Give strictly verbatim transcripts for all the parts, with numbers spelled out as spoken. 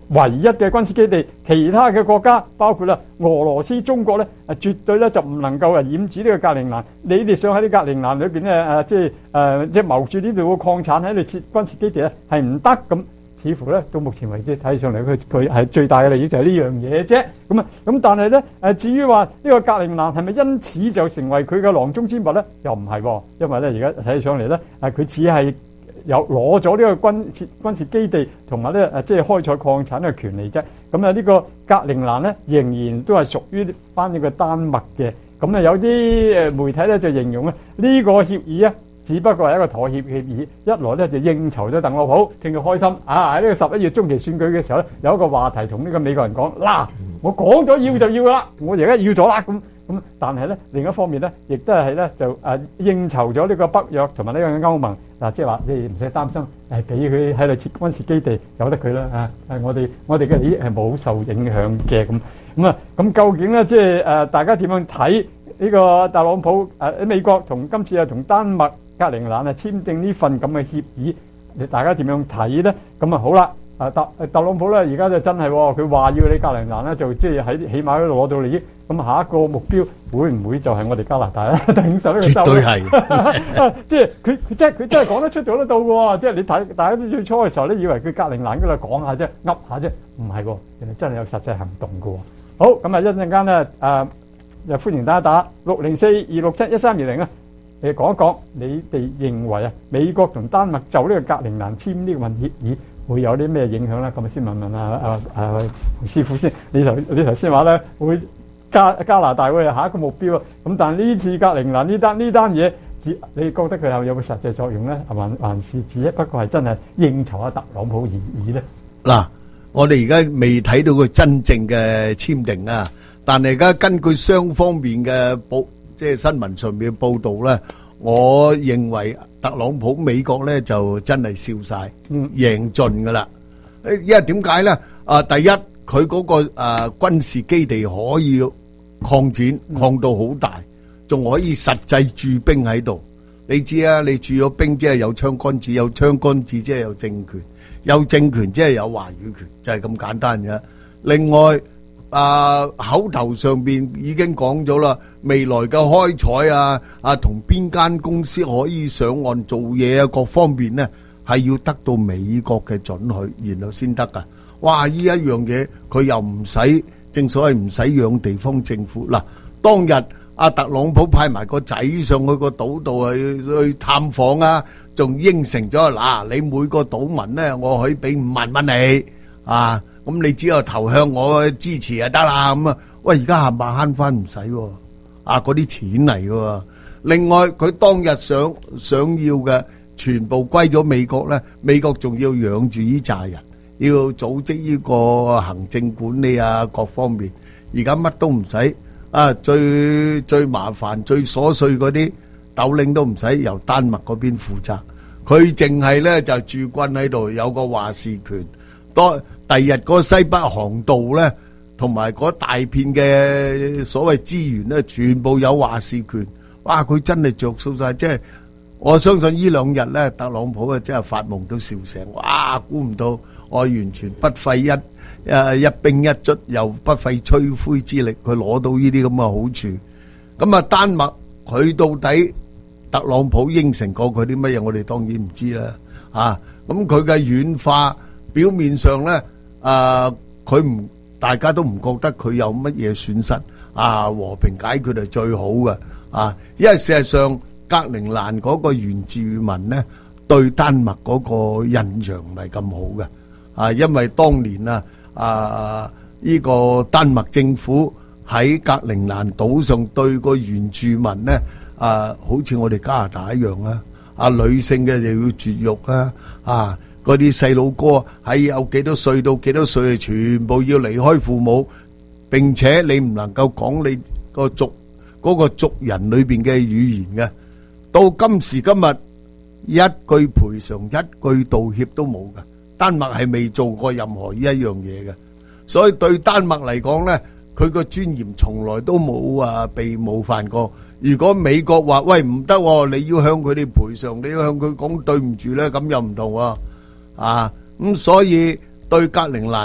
唯一嘅軍事基地，其他嘅國家包括啦俄羅斯、中國咧，誒絕對咧就唔能夠啊染指呢個格陵蘭。你哋想喺啲格陵蘭裏邊咧誒，即係誒即係謀住呢度嘅礦產喺度設軍事基地咧，係唔得咁。似乎咧到目前為止睇上嚟，佢佢係最大嘅利益就係呢樣嘢啫。咁啊咁，但係咧誒，至於話呢個格陵蘭係咪因此就成為佢嘅囊中之物咧？又唔係喎，因為咧而家睇上嚟咧誒，佢只係有攞咗呢個軍設軍事基地同埋咧誒，即係開採礦產嘅權利啫。咁啊，呢個格陵蘭咧仍然都係屬於翻呢個丹麥嘅。咁啊，有啲誒媒體咧就形容咧呢個協議啊，只不過係一個妥協協議，一來咧就應酬咗特朗普，令佢開心啊！喺呢個十一月中期選舉嘅時候咧，有一個話題同呢個美國人講：嗱，我講咗要就要噶啦，我而家要咗啦咁咁。但係咧另一方面咧，亦都係咧就誒應酬咗呢個北約同埋呢個歐盟嗱，即係話你唔使擔心，誒俾佢喺度設軍事基地，由得佢啦啊！誒我哋我哋嘅利益係冇受影響嘅咁咁啊！咁究竟咧即係誒大家點樣睇呢個特朗普誒喺美國同今次啊同丹麥格陵蘭啊簽訂呢份咁嘅協議，你大家點樣睇咧？咁啊好啦，啊特特朗普咧而家就真係佢話要你格陵蘭咧，就即係喺起碼嗰度攞到利益。咁下一個目標會唔會就係我哋加拿大咧？第五十一個州絕對係， 即係佢佢真係佢真係講得出做得到嘅喎。即係你睇大家都最初嘅時候咧，以為佢格陵蘭嗰度講下啫，噏下啫，唔係喎，原來真係有實際行動嘅喎。好，咁啊一陣間咧誒，又歡迎大家打六零四二六七一三二零啊！誒講一講，你哋認為啊，美國同丹麥就呢個格陵蘭簽呢份協議會有啲咩影響咧？咁啊，先問問啊啊啊師傅先。你頭你頭先話咧，會加加拿大會係下一個目標啊。咁但係呢次格陵蘭呢單呢單嘢，只你覺得佢有有冇實際作用咧？還還是只不過係真係應酬下特朗普而已咧？ 嗱，我哋而家未睇到佢真正嘅簽訂啊，但係而家根據雙方面嘅報。即係新聞上面嘅報導咧，我認為特朗普美國咧就真係笑晒，嗯、贏盡噶啦。因為點解咧？啊，第一佢嗰、那個誒、啊、軍事基地可以擴展擴到好大，仲可以實際駐兵喺度。你知啊，你駐咗兵即係有槍桿子，有槍桿子即係有政權，有政權即係有話語權，就係、是、咁簡單嘅。另外。啊！口頭上邊已經講咗啦，未來嘅開採啊，啊同邊間公司可以上岸做嘢啊，各方面呢係要得到美國嘅准許，然後先得噶。哇！呢一樣嘢佢又唔使，正所謂唔使養地方政府嗱。當日阿特朗普派埋個仔上去個島度去去探訪啊，仲應承咗嗱，你每個島民呢，我可以俾五萬蚊你啊。咁你只有投向我支持就得啦咁啊！喂，而家冚唪唥慳翻唔使喎，啊嗰啲錢嚟喎。另外佢當日想想要嘅全部歸咗美國咧，美國仲要養住呢扎人，要組織呢個行政管理啊各方面。而家乜都唔使啊，最最麻煩最瑣碎嗰啲斗領都唔使由丹麥嗰邊負責，佢淨係咧就駐軍喺度有個話事權多。第二日嗰個西北航道咧，同埋嗰大片嘅所謂資源咧，全部有話事權。哇！佢真係着數晒，即係我相信呢兩日咧，特朗普啊真係發夢都笑醒。哇！估唔到我完全不費一誒一兵一卒，又不費吹灰之力，佢攞到呢啲咁嘅好處。咁啊，丹麥佢到底特朗普應承過佢啲乜嘢？我哋當然唔知啦。啊，咁佢嘅軟化表面上咧。啊！佢唔，大家都唔覺得佢有乜嘢損失啊！和平解決係最好嘅啊！因為事實上，格陵蘭嗰個原住民咧，對丹麥嗰個印象唔係咁好嘅啊！因為當年啊啊呢個丹麥政府喺格陵蘭島上對個原住民咧啊，好似我哋加拿大一樣啊！啊，女性嘅就要絕育啊！啊！嗰啲細路哥喺有幾多歲到幾多歲，全部要離開父母，並且你唔能夠講你個族嗰個族人裏邊嘅語言嘅。到今時今日，一句賠償、一句道歉都冇嘅。丹麥係未做過任何呢一樣嘢嘅，所以對丹麥嚟講咧，佢個尊嚴從來都冇啊被冒犯過。如果美國話喂唔得，你要向佢哋賠償，你要向佢講對唔住咧，咁又唔同喎。啊，咁所以對格陵蘭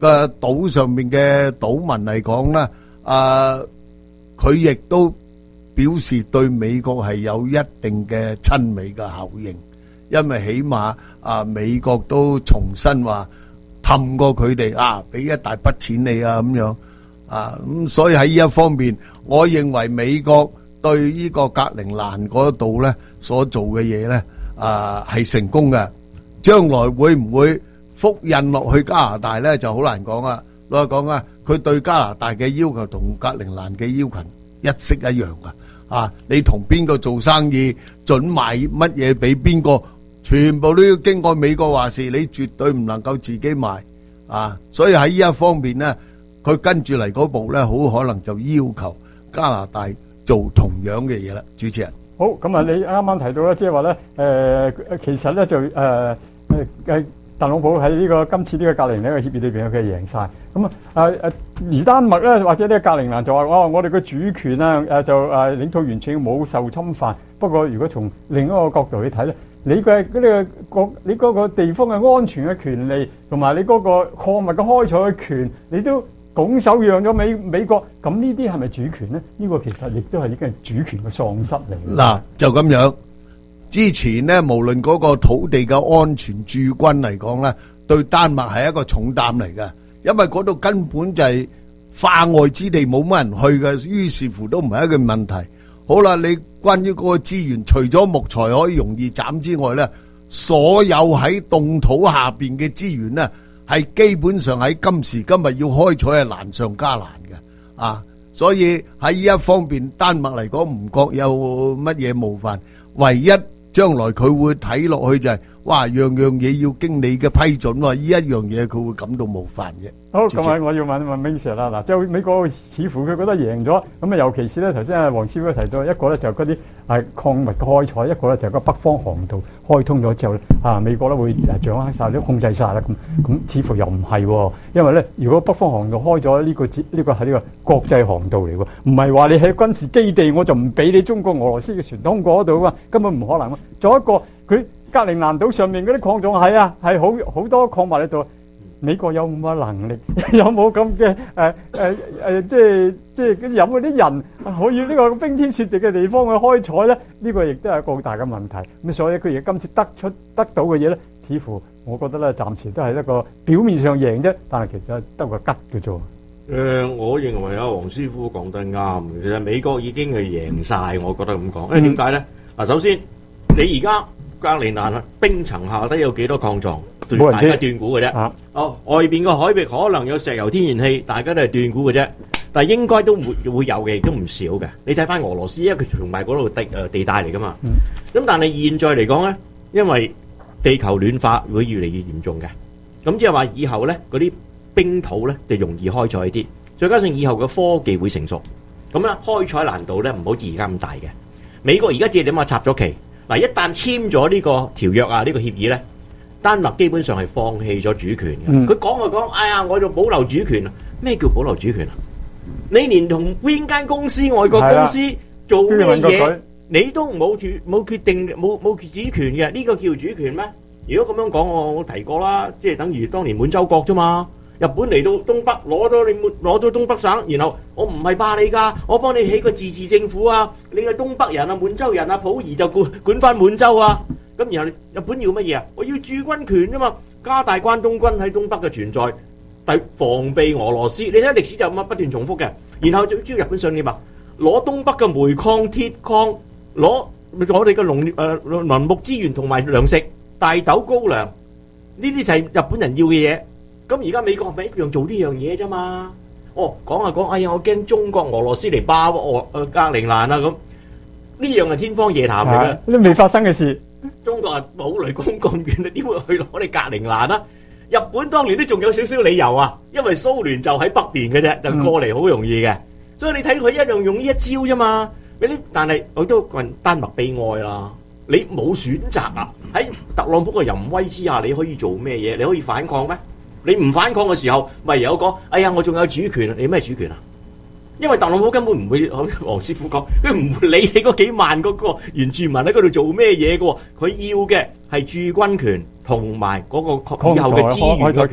嘅島上面嘅島民嚟講咧，誒佢亦都表示對美國係有一定嘅親美嘅效應，因為起碼啊美國都重新話氹過佢哋啊，俾一大筆錢你啊咁樣啊，咁所以喺呢一方面，我認為美國對呢個格陵蘭嗰度咧所做嘅嘢咧啊係成功嘅，將來會唔會複印落去加拿大咧就好難講啊！老實講啊，佢對加拿大嘅要求同格陵蘭嘅要求一式一樣噶。啊，你同邊個做生意，準賣乜嘢俾邊個，全部都要經過美國話事，你絕對唔能夠自己賣啊！所以喺呢一方面咧，佢跟住嚟嗰步咧，好可能就要求加拿大做同樣嘅嘢啦。主持人， 好，咁啊，你啱啱提到咧，即係話咧，誒，其實咧就誒誒誒。特朗普喺呢個今次呢個格陵蘭嘅協議裏邊，佢係贏晒。咁啊誒誒，而丹麥咧或者呢個格陵蘭就話：哇，我哋嘅主權啊誒就誒領土完全冇受侵犯。不過如果從另一個角度去睇咧，你嘅嗰啲個你嗰個地方嘅安全嘅權利，同埋你嗰個礦物嘅開採嘅權，你都拱手讓咗美美國。咁呢啲係咪主權咧？呢個其實亦都係已經係主權嘅喪失嚟。 嗱，就咁樣。之前咧，無論嗰個土地嘅安全駐軍嚟講咧，對丹麥係一個重擔嚟嘅，因為嗰度根本就係化外之地，冇乜人去嘅，於是乎都唔係一個問題。好啦，你關於嗰個資源，除咗木材可以容易斬之外咧，所有喺凍土下邊嘅資源咧，係基本上喺今時今日要開採係難上加難嘅啊！所以喺呢一方面，丹麥嚟講唔覺有乜嘢冒犯，唯一。將來佢會睇落去就係、是，哇，樣樣嘢要經你嘅批准喎，呢一樣嘢佢會感到冒犯嘅。 好，咁啊，我要問問 Ming Sir 啦，嗱，即係美國似乎佢覺得贏咗，咁啊，尤其是咧頭先阿黃師傅提到一個咧就嗰啲係礦物嘅開採，一個咧就係個北方航道開通咗之後咧，啊，美國咧會掌握晒，都控制晒啦，咁咁似乎又唔係喎，因為咧如果北方航道開咗呢、這個呢、這個係呢個國際航道嚟喎，唔係話你喺軍事基地我就唔俾你中國俄羅斯嘅船通過嗰度啊，根本唔可能啊！仲有一個佢格陵蘭島上面嗰啲礦種係啊係好好多礦物喺度。美國有冇能力？有冇咁嘅誒誒誒，即係即係有冇啲人可以呢個冰天雪地嘅地方去開採咧？呢個亦都係一個好大嘅問題。咁所以佢而家今次得出得到嘅嘢咧，似乎我覺得咧，暫時都係一個表面上贏啫，但係其實得個吉嘅啫。 誒，我認為阿黃師傅講得啱。其實美國已經係贏晒，我覺得咁講。誒點解咧？嗱，首先你而家格陵蘭冰層下底有幾多礦藏？大家斷估嘅啫。 啊、 哦，外邊個海域可能有石油、天然氣，大家都係斷估嘅啫。但係應該都會會有嘅，亦都唔少嘅。你睇翻俄羅斯，因為佢同埋嗰度地誒地帶嚟噶嘛。咁、嗯、但係現在嚟講咧，因為地球暖化會越嚟越嚴重嘅，咁即係話以後咧嗰啲冰土咧就容易開採啲，再加上以後嘅科技會成熟，咁咧開採難度咧唔好似而家咁大嘅。美國而家只係點啊插咗旗，嗱一旦簽咗呢個條約啊呢、呢個協議咧。丹麥基本上係放棄咗主權嘅，佢講就講，哎呀，我就保留主權啊！咩叫保留主權啊？你連同邊間公司、外國公司做咩嘢，你都冇決冇決定冇冇主權嘅，呢個叫主權咩？如果咁樣講，我我提過啦，即係等於當年滿洲國啫嘛。日本嚟到東北攞咗你攞咗東北省，然後我唔係霸你㗎，我幫你起個自治政府啊！你嘅東北人啊、滿洲人啊、溥儀就管管翻滿洲啊！咁然後日本要乜嘢啊？我要駐軍權啫嘛，加大關東軍喺東北嘅存在，第防備俄羅斯。你睇歷史就咁啊，不斷重複嘅。然後最主要日本想點啊？攞東北嘅煤礦、鐵礦，攞我哋嘅農誒林木資源同埋糧食、大豆、高粱，呢啲就係日本人要嘅嘢。咁而家美國係咪一樣做呢樣嘢啫嘛？哦，講下講，哎呀，我驚中國俄羅斯嚟霸俄誒格陵蘭啊咁，呢樣係天方夜譚嚟嘅， 呢啲未發生嘅事。 中國係冇雷公咁遠啊，點會去攞你格陵蘭啊？日本當年都仲有少少理由啊，因為蘇聯就喺北邊嘅啫，就過嚟好容易嘅。所以你睇佢一樣用呢一招啫嘛。俾啲，但係我都問丹麥悲哀啦，你冇選擇啊！喺特朗普嘅淫威之下，你可以做咩嘢？你可以反抗咩？你唔反抗嘅時候，咪有講，哎呀，我仲有主權，你咩主權啊？因為特朗普根本唔會，好似黃師傅講，佢唔會理你嗰幾萬嗰個原住民喺嗰度做咩嘢嘅，佢要嘅係駐軍權同埋嗰個以後嘅資源嘅權利。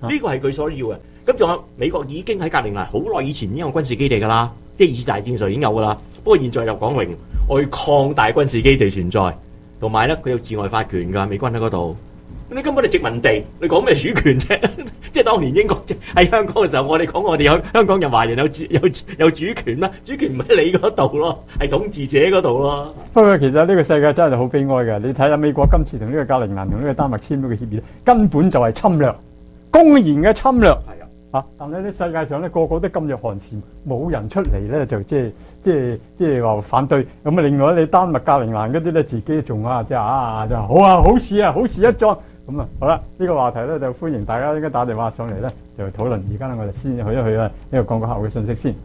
呢個係佢所要嘅。咁仲有美國已經喺格陵蘭好耐以前已經有軍事基地㗎啦，即係二次大戰時候已經有㗎啦。不過現在就講明我要擴大軍事基地存在，同埋咧佢有治外法權㗎，美軍喺嗰度。咁你根本係殖民地，你講咩主權啫？即係當年英國喺香港嘅時候，我哋講我哋有香港人華人有主有有主權啦，主權唔喺你嗰度咯，係統治者嗰度咯。 不過其實呢個世界真係好悲哀嘅，你睇下美國今次同呢個格陵蘭同呢個丹麥簽咗嘅協議，根本就係侵略，公然嘅侵略。 係啊， 嚇！但係咧世界上咧個個都噤若寒蟬，冇人出嚟咧就即係即係即係話反對。咁啊，另外你丹麥格陵蘭嗰啲咧自己仲啊即係啊就好啊好事啊好事一樁。咁啊，好啦，呢、這個話題咧就歡迎大家應該打電話上嚟咧，就討論。而家咧我哋先去一去啊呢個廣告客戶嘅信息先。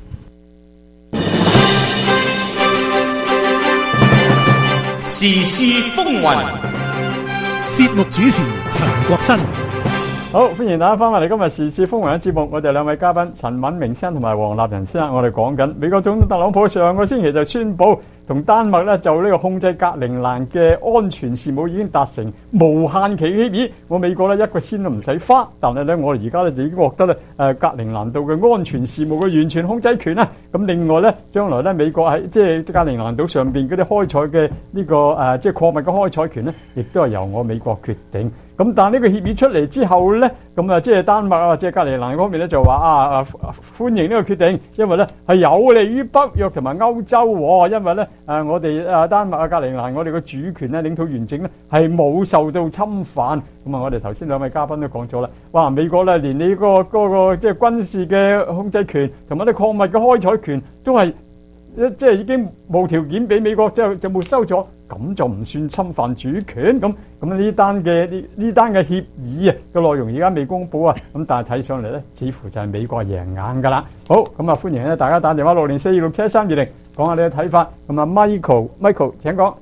時事風雲，節目主持陳國新。 好，歡迎大家翻返嚟今日時事風雲嘅節目。我哋兩位嘉賓陳敏明先生同埋黃立仁先生，我哋講緊美國總統特朗普上個星期就宣布同丹麥咧就呢個控制格陵蘭嘅安全事務已經達成無限期協議。我美國咧一個仙都唔使花，但係咧我而家咧就已經獲得咧誒格陵蘭島嘅安全事務嘅完全控制權啦。咁另外咧，將來咧美國喺即係格陵蘭島上邊嗰啲開採嘅呢個誒即係礦物嘅開採權咧，亦都係由我美國決定。咁但係呢個協議出嚟之後咧，咁啊即係丹麥啊，即係格陵蘭方面咧就話啊啊歡迎呢個決定，因為咧係有利於北約同埋歐洲喎，因為咧誒我哋啊丹麥啊格陵蘭我哋嘅主權咧領土完整咧係冇受到侵犯。咁啊我哋頭先兩位嘉賓都講咗啦，哇美國咧連你個嗰個即係軍事嘅控制權同埋啲礦物嘅開採權都係即係已經無條件俾美國就就沒收咗，咁就唔算侵犯主權。咁咁呢單嘅呢呢單嘅協議啊嘅內容而家未公佈啊，咁但係睇上嚟咧，似乎就係美國贏硬㗎啦。好，咁啊歡迎咧大家打電話六零四二六七三二零講下你嘅睇法。咁啊 Michael Michael 請講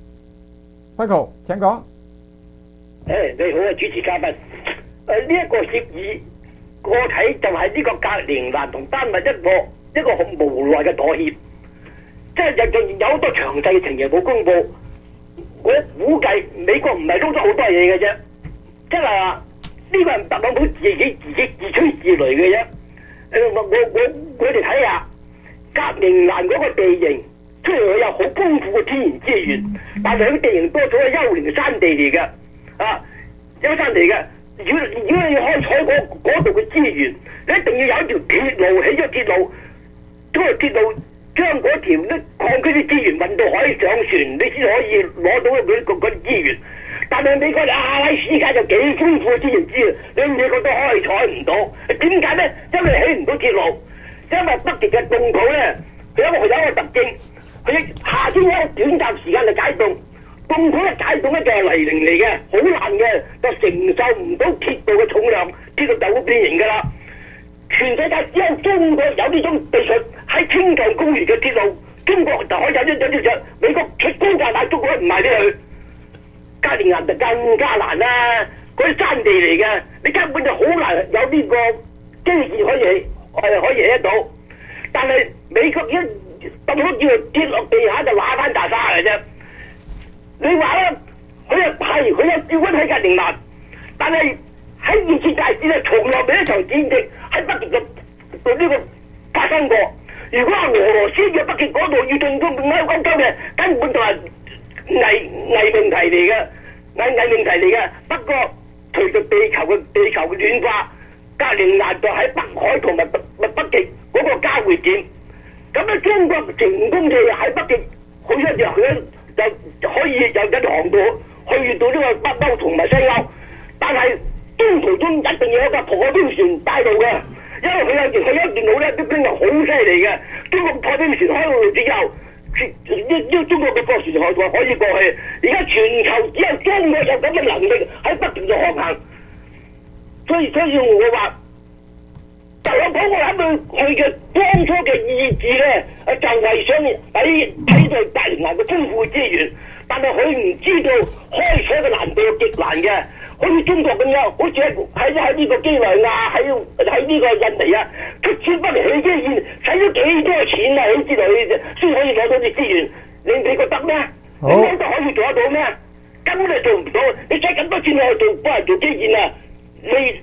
Michael 請講。 誒你好啊，主持嘉賓。誒呢一個協議，我睇就係呢個格陵蘭同丹麥一個一個好無奈嘅妥協。即係有仲有好多詳細嘅情形冇公佈，我估計美國唔係撈咗好多嘢嘅啫，即係話呢個係特朗普自己自己自吹自擂嘅啫。誒我我我我哋睇下格陵蘭嗰個地形，雖然佢有好豐富嘅天然資源，但係佢地形多咗係幽靈山地嚟嘅，啊幽山地嘅。如果如果你要開採嗰嗰度嘅資源，你一定要有一條鐵路，起咗鐵路，嗰個鐵路。將嗰條啲礦區啲資源運到海上船，你先可以攞到佢嗰嗰啲資源。但係美國阿拉斯加就幾豐富嘅資源資源，你美國都開採唔到。點解咧？因為起唔到鐵路，因為北極嘅凍土咧，佢有一個有一個特徵，佢夏天一個短暫時間就解凍，凍土一解凍咧就係泥濘嚟嘅，好爛嘅，就承受唔到鐵道嘅重量，鐵道就會變形㗎啦。全世界只有中國有呢種技術，喺青藏高原嘅鐵路，中國就可以有呢有呢隻。美國出高價但中國唔賣俾佢，格陵蘭就更加難啦。嗰啲山地嚟嘅，你根本就好難有呢個基建可以係可以起得到。但係美國一抌咗叫跌落地下就揦翻大沙嘅啫。你話咧，佢又係佢有照軍喺格陵蘭，但係喺二次大戰咧，從來未一場戰役喺北極度呢個發生過。如果係俄羅斯嘅北極嗰度要進攻歐歐洲嘅，根本就係偽偽命題嚟嘅，偽偽命題嚟嘅。不過隨着地球嘅地球嘅暖化，格陵蘭就喺北海同埋北北極嗰個交匯點。咁咧，中國成功地喺北極去一日去一就可以有一航道去到呢個北歐同埋西歐，但係中途中一定要有架破冰船帶路嘅。因為佢有件佢有一件路咧，啲兵係好犀利嘅。中國破冰船開到路之後，呢呢中國嘅貨船航道可以過去。而家全球只有中國有咁嘅能力喺北極度航行，所以所以我話特朗普我諗佢佢嘅當初嘅意志咧，就係想睇睇到格陵蘭嘅豐富資源，但係佢唔知道開採嘅難度極難嘅。好似中國咁樣，好似喺喺呢個基內亞，喺喺呢個印尼啊，出錢不嚟起基建，使咗幾多錢啊？起之類先可以攞到啲資源，你你覺得咩？你覺得可以做得到咩？根本就做唔到。你使咁多錢去做幫人做基建啊？你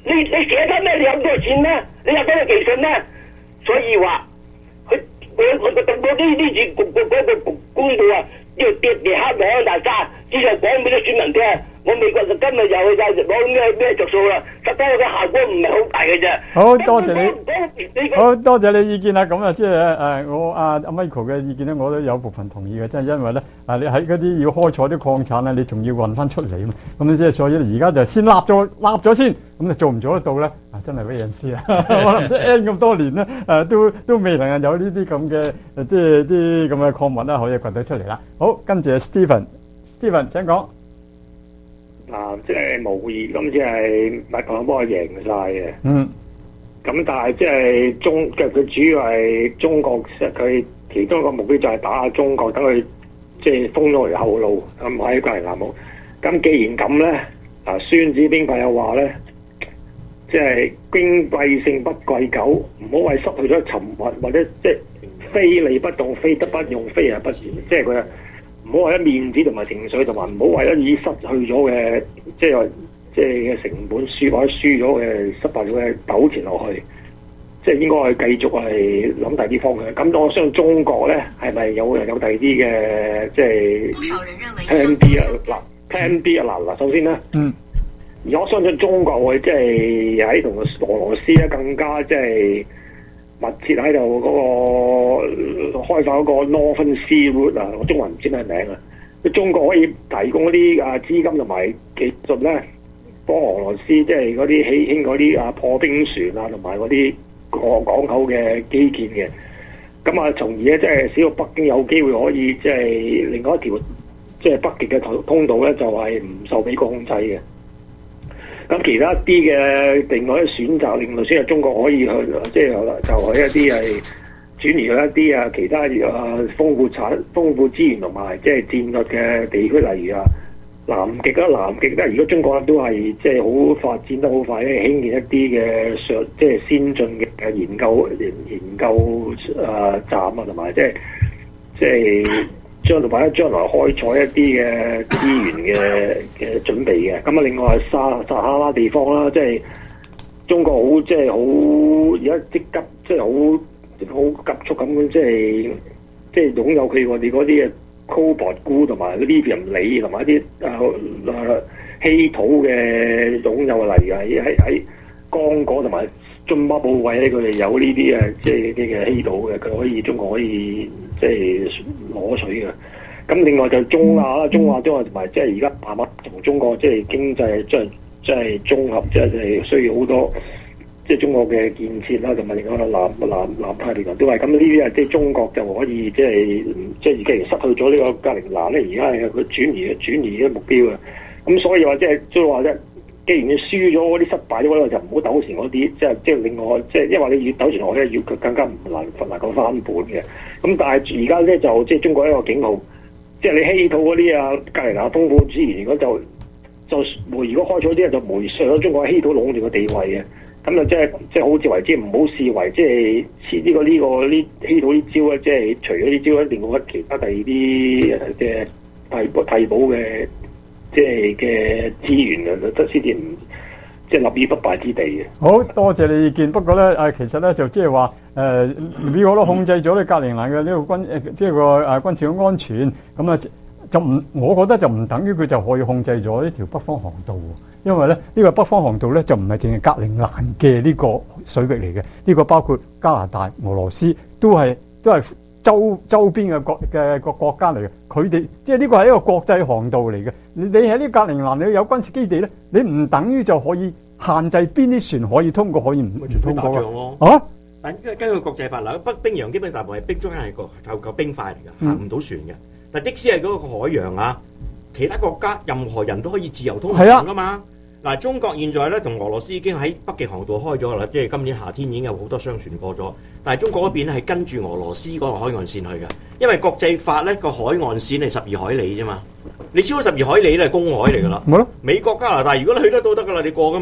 你你寫得咩？你有咁多錢咩？你有咁多技術咩？所以話佢我我我我呢呢次嗰嗰嗰個公佈啊，要跌跌黑兩大沙，只係講俾啲選民聽。我美國就今日又去就攞咩咩着數啦，實際個效果唔係好大嘅啫。 好多謝你，好多謝你意見啦。咁啊，即係誒我阿阿 Michael 嘅意見咧，我都有部分同意嘅，即係因為咧啊，你喺嗰啲要開採啲礦產咧，你仲要運翻出嚟啊嘛。咁即係所以而家就先立咗立咗先，咁就做唔做得到咧？啊，真係威人師啊！可能 N 咁多年咧，誒都都未能有呢啲咁嘅誒，即係啲咁嘅礦物啦，可以掘到出嚟啦。好，跟住 Stephen，Stephen 請講。 嗱，即係無疑今次係麥特朗普係贏晒嘅。 嗯。咁但係即係中，其實佢主要係中國，佢其中一個目標就係打下中國，等佢即係封咗條後路，咁喺隔離南澳。咁既然咁咧，嗱，孫子兵法有話咧，即係兵貴勝不貴久，唔好為失去咗沉鬱，或者即係非利不動，非得不用，非也不言，即係佢。唔好為咗面子同埋情緒，同埋唔好為咗已失去咗嘅，即係即係嘅成本輸或者輸咗嘅失敗咗嘅糾纏落去，即係應該係繼續係諗第二啲方向。咁我相信中國咧係咪有有第二啲嘅即係 plan B 啊？嗱 plan B 啊嗱嗱，首先咧， 嗯， 而我相信中國會即係喺同俄羅斯咧更加即係。密切喺度嗰個開發嗰個 Northern Sea Route 啊，我中文唔知咩名啊。中國可以提供嗰啲啊資金同埋技術咧，幫俄羅斯即係嗰啲起興嗰啲啊破冰船啊，同埋嗰啲過港口嘅基建嘅。咁啊，從而咧即係使到北京有機會可以即係另外一條即係北極嘅通道咧，就係唔受美國控制嘅。咁其他啲嘅另外一選擇，另外先係中國可以去，即係就係一啲係轉移去一啲啊其他啊豐富產、豐富資源同埋即係戰略嘅地區，例如啊南極啦、南極咧，如果中國都係即係好發展得好快咧，興建一啲嘅上即係先進嘅研究研研究啊站啊，同埋即係即係。將來或者將來開採一啲嘅資源嘅嘅準備嘅，咁啊另外撒撒哈拉地方啦，即係中國好即係好而家即急即係好好急速咁樣即係即係擁有佢我哋嗰啲嘅 cobalt 鈷同埋嗰啲鋰鋰同埋一啲誒誒稀土嘅擁有，例如喺喺喺剛果同埋津巴布韋咧，佢哋有呢啲誒即係啲嘅稀土嘅，佢可以中國可以。即係攞取嘅，咁另外就中亞啦，中亞中亞同埋即係而家慢慢同中國即係經濟即係即係綜合，即係需要好多即係中國嘅建設啦，同埋另外南南南太平洋都係咁，呢啲啊即係中國就可以即係即係而家失去咗呢個格陵蘭咧，而家係佢轉移轉移嘅目標啊，咁所以話即係即係話咧。既然你輸咗嗰啲失敗咗嗰度，就唔好糾纏嗰啲，即係即係另外，即係因為你越糾纏落去咧，越佢更加唔難能夠翻本嘅。咁但係而家咧就即係中國一個警號，即係你稀土嗰啲啊，格陵蘭豐富資源，如果就就煤，如果開咗啲就煤削咗中國稀土壟斷嘅地位嘅，咁就即係即係好自為之，唔好視為即係呢、呢個呢、呢個呢稀土呢招咧，即係除咗呢招，一定冇乜其他第二啲嘅替替補嘅。即係嘅資源啊，得先至唔即係立於不敗之地嘅。 好多謝你意見，不過咧誒，其實咧就即係話誒，美國都控制咗呢格陵蘭嘅呢個軍誒，即係個誒軍事嘅安全，咁啊就唔，我覺得就唔等於佢就可以控制咗呢條北方航道喎，因為咧呢個北方航道咧就唔係淨係格陵蘭嘅呢個水域嚟嘅，呢個包括加拿大、俄羅斯都係都係。周周邊嘅國嘅個國家嚟嘅，佢哋即係呢個係一個國際航道嚟嘅。你你喺呢格陵蘭你有軍事基地咧，你唔等於就可以限制邊啲船可以通過，可以唔唔通過咯。 啊！ 但根據國際法嗱，北冰洋基本大部係冰中間係個靠個冰塊嚟嘅，行唔到船嘅。但即使係嗰個海洋啊，其他國家任何人都可以自由通行噶嘛。嗱，中國現在咧同俄羅斯已經喺北極航道開咗啦，即係今年夏天已經有好多商船過咗。但係中國嗰邊咧係跟住俄羅斯嗰個海岸線去嘅，因為國際法咧個海岸線係十二海里啫嘛，你超過十二海里咧係公海嚟噶啦。冇咯，美國加拿大如果你去得到得噶啦，你過噶嘛。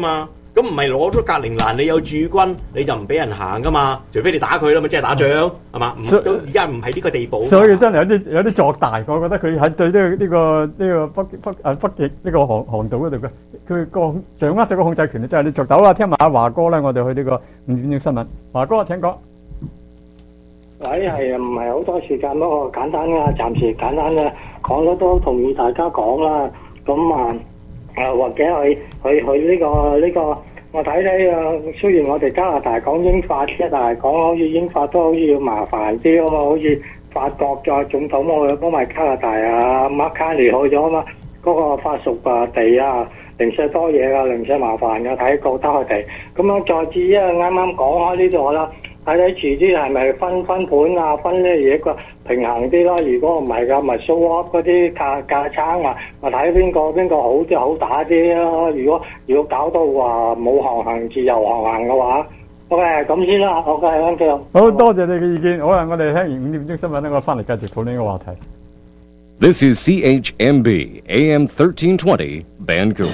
咁唔係攞咗格陵蘭，你有駐軍你就唔俾人行噶嘛？除非你打佢啦，咪即係打仗係嘛？唔都而家唔係呢個地步。 所以真係有啲有啲作大，我覺得佢喺對呢個呢個呢個北北誒北極呢個航航道嗰度嘅，佢個掌握咗個控制權，真係你作到啊！聽埋阿華哥咧，我哋去呢個五點鐘新聞。華哥請講。 喂，係唔係好多時間，不過簡單啦，暫時簡單啦，講咗都同意大家講啦。咁啊誒或者去去去呢個呢個，我睇睇啊。雖然我哋加拿大講英法啫，但係講好似英法都好似要麻煩啲啊嘛。好似法國嘅總統我去幫埋加拿大啊，Mark Carney去咗啊嘛。嗰個法屬啊地啊，零舍多嘢啊，零舍麻煩嘅，睇覺得佢哋咁樣。再至於啱啱講開呢度啦。睇睇遲啲係咪分分盤啊，分呢嘢個平衡啲咯。如果唔係㗎，咪 show up 嗰啲價價差啊，咪睇邊個邊個好啲好打啲咯。如果如果搞到話冇航行自由航行嘅話 ，OK 咁先啦。OK，thank you。 好多謝你嘅意見。好啦，我哋聽完五點鐘新聞咧，我翻嚟繼續討論呢個話題。 This is C H M B A M thirteen twenty Vancouver。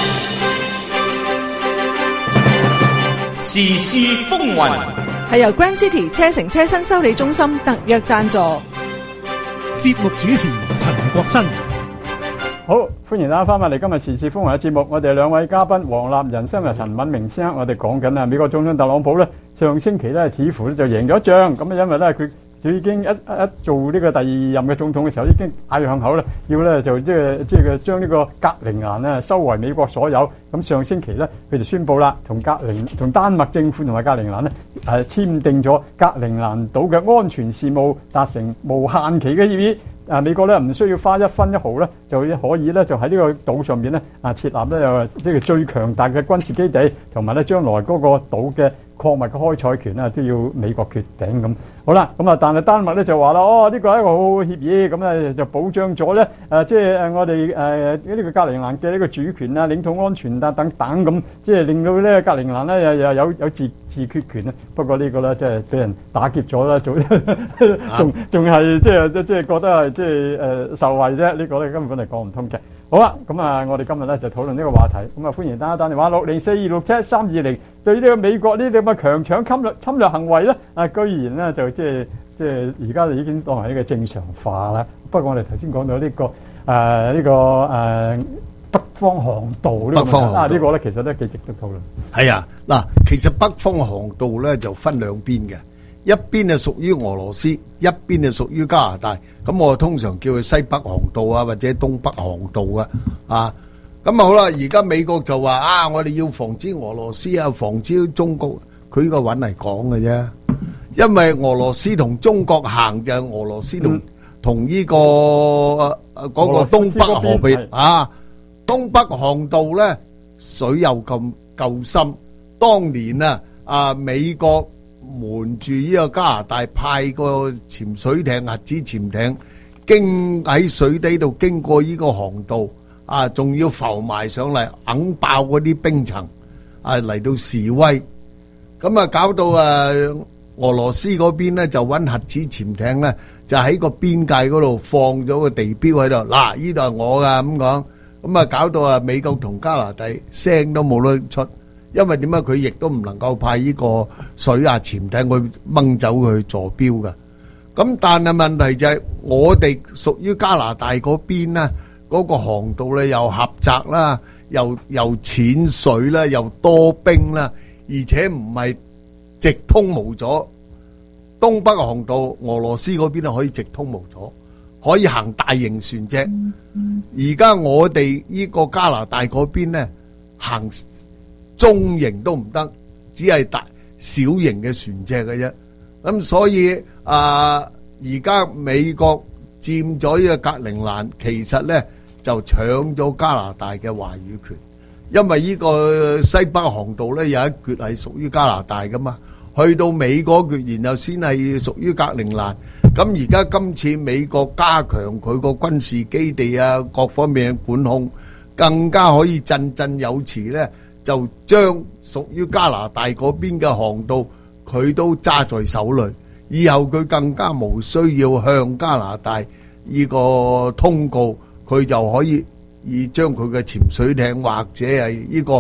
時事風雲。 係由 Grand City 車城車新修理中心特約贊助。 節目主持陳國新。 好，歡迎大家翻返嚟今日時事風雲嘅節目。我哋兩位嘉賓黃立仁生同陳敏明先生，我哋講緊啊美國總統特朗普咧，上星期咧似乎咧就贏咗仗，咁啊因為咧佢佢已經一一做呢個第二任嘅總統嘅時候，已經嗌響口咧，要咧就即係即係將呢個格陵蘭咧收為美國所有。咁上星期咧，佢就宣布啦，同格陵同丹麥政府同埋格陵蘭咧誒簽訂咗格陵蘭島嘅安全事務達成無限期嘅協議。啊，美國咧唔需要花一分一毫咧，就可以咧就喺呢個島上邊咧啊設立咧又即係最強大嘅軍事基地，同埋咧將來嗰個島嘅礦物嘅開採權啊都要美國決定咁。好啦，咁啊但係丹麥咧就話啦，哦呢個係一個好好協議，咁咧就保障咗咧誒即係誒我哋誒呢個格陵蘭嘅呢個主權啊、領土安全啊等等咁，即係令到咧格陵蘭咧又又有有自自決權啊。不過呢個咧即係俾人打劫咗啦，仲仲仲係即係即係覺得係即係誒受惠啫。呢個咧根本係講唔通嘅。好啦，咁啊我哋今日咧就討論呢個話題，咁啊歡迎大家打電話六零四二六七三二零。對呢個美國呢啲咁嘅強搶侵略侵略行為咧，啊居然咧就即係即係而家就已經當係一個正常化啦。不過我哋頭先講到呢、這個誒呢、呃這個誒、呃、北方航道呢個問題啊，呢個咧其實都幾值得討論。 係啊，嗱，其實北方航道咧就分兩邊嘅，一邊係屬於俄羅斯，一邊係屬於加拿大。咁我通常叫佢西北航道啊，或者東北航道啊，啊。咁啊好啦，而家美國就話啊，我哋要防止俄羅斯啊，防止中國，佢呢個揾嚟講嘅啫。因為俄羅斯同中國行就係俄羅斯同同呢個嗰個東北河邊啊，東北航道咧水又咁夠深。當年啊啊美國瞞住呢個加拿大派個潛水艇、核子潛艇經喺水底度經過呢個航道。啊，仲要浮埋上嚟，硬爆嗰啲冰層，啊嚟到示威，咁啊搞到啊俄羅斯嗰邊咧就揾核子潛艇咧，就喺個邊界嗰度放咗個地標喺度，嗱呢度係我噶咁講，咁啊搞到啊美國同加拿大聲都冇得出，因為點解佢亦都唔能夠派呢個水下潛艇去掹走佢坐標噶，咁但係問題就係我哋屬於加拿大嗰邊咧。嗰個航道咧又狹窄啦，又又淺水啦，又多冰啦，而且唔係直通無阻。東北航道俄羅斯嗰邊啊可以直通無阻，可以行大型船隻。而家我哋呢個加拿大嗰邊咧行中型都唔得，只係大小型嘅船隻嘅啫。咁所以啊，而家美國佔咗呢個格陵蘭，其實咧。就搶咗加拿大嘅話語權，因為呢個西北航道咧有一橛係屬於加拿大噶嘛，去到美國橛，然後先係屬於格陵蘭。咁而家今次美國加強佢個軍事基地啊，各方面嘅管控，更加可以振振有詞咧，就將屬於加拿大嗰邊嘅航道，佢都揸在手裏。以後佢更加無需要向加拿大呢個通告。佢就可以以將佢嘅潛水艇或者係呢個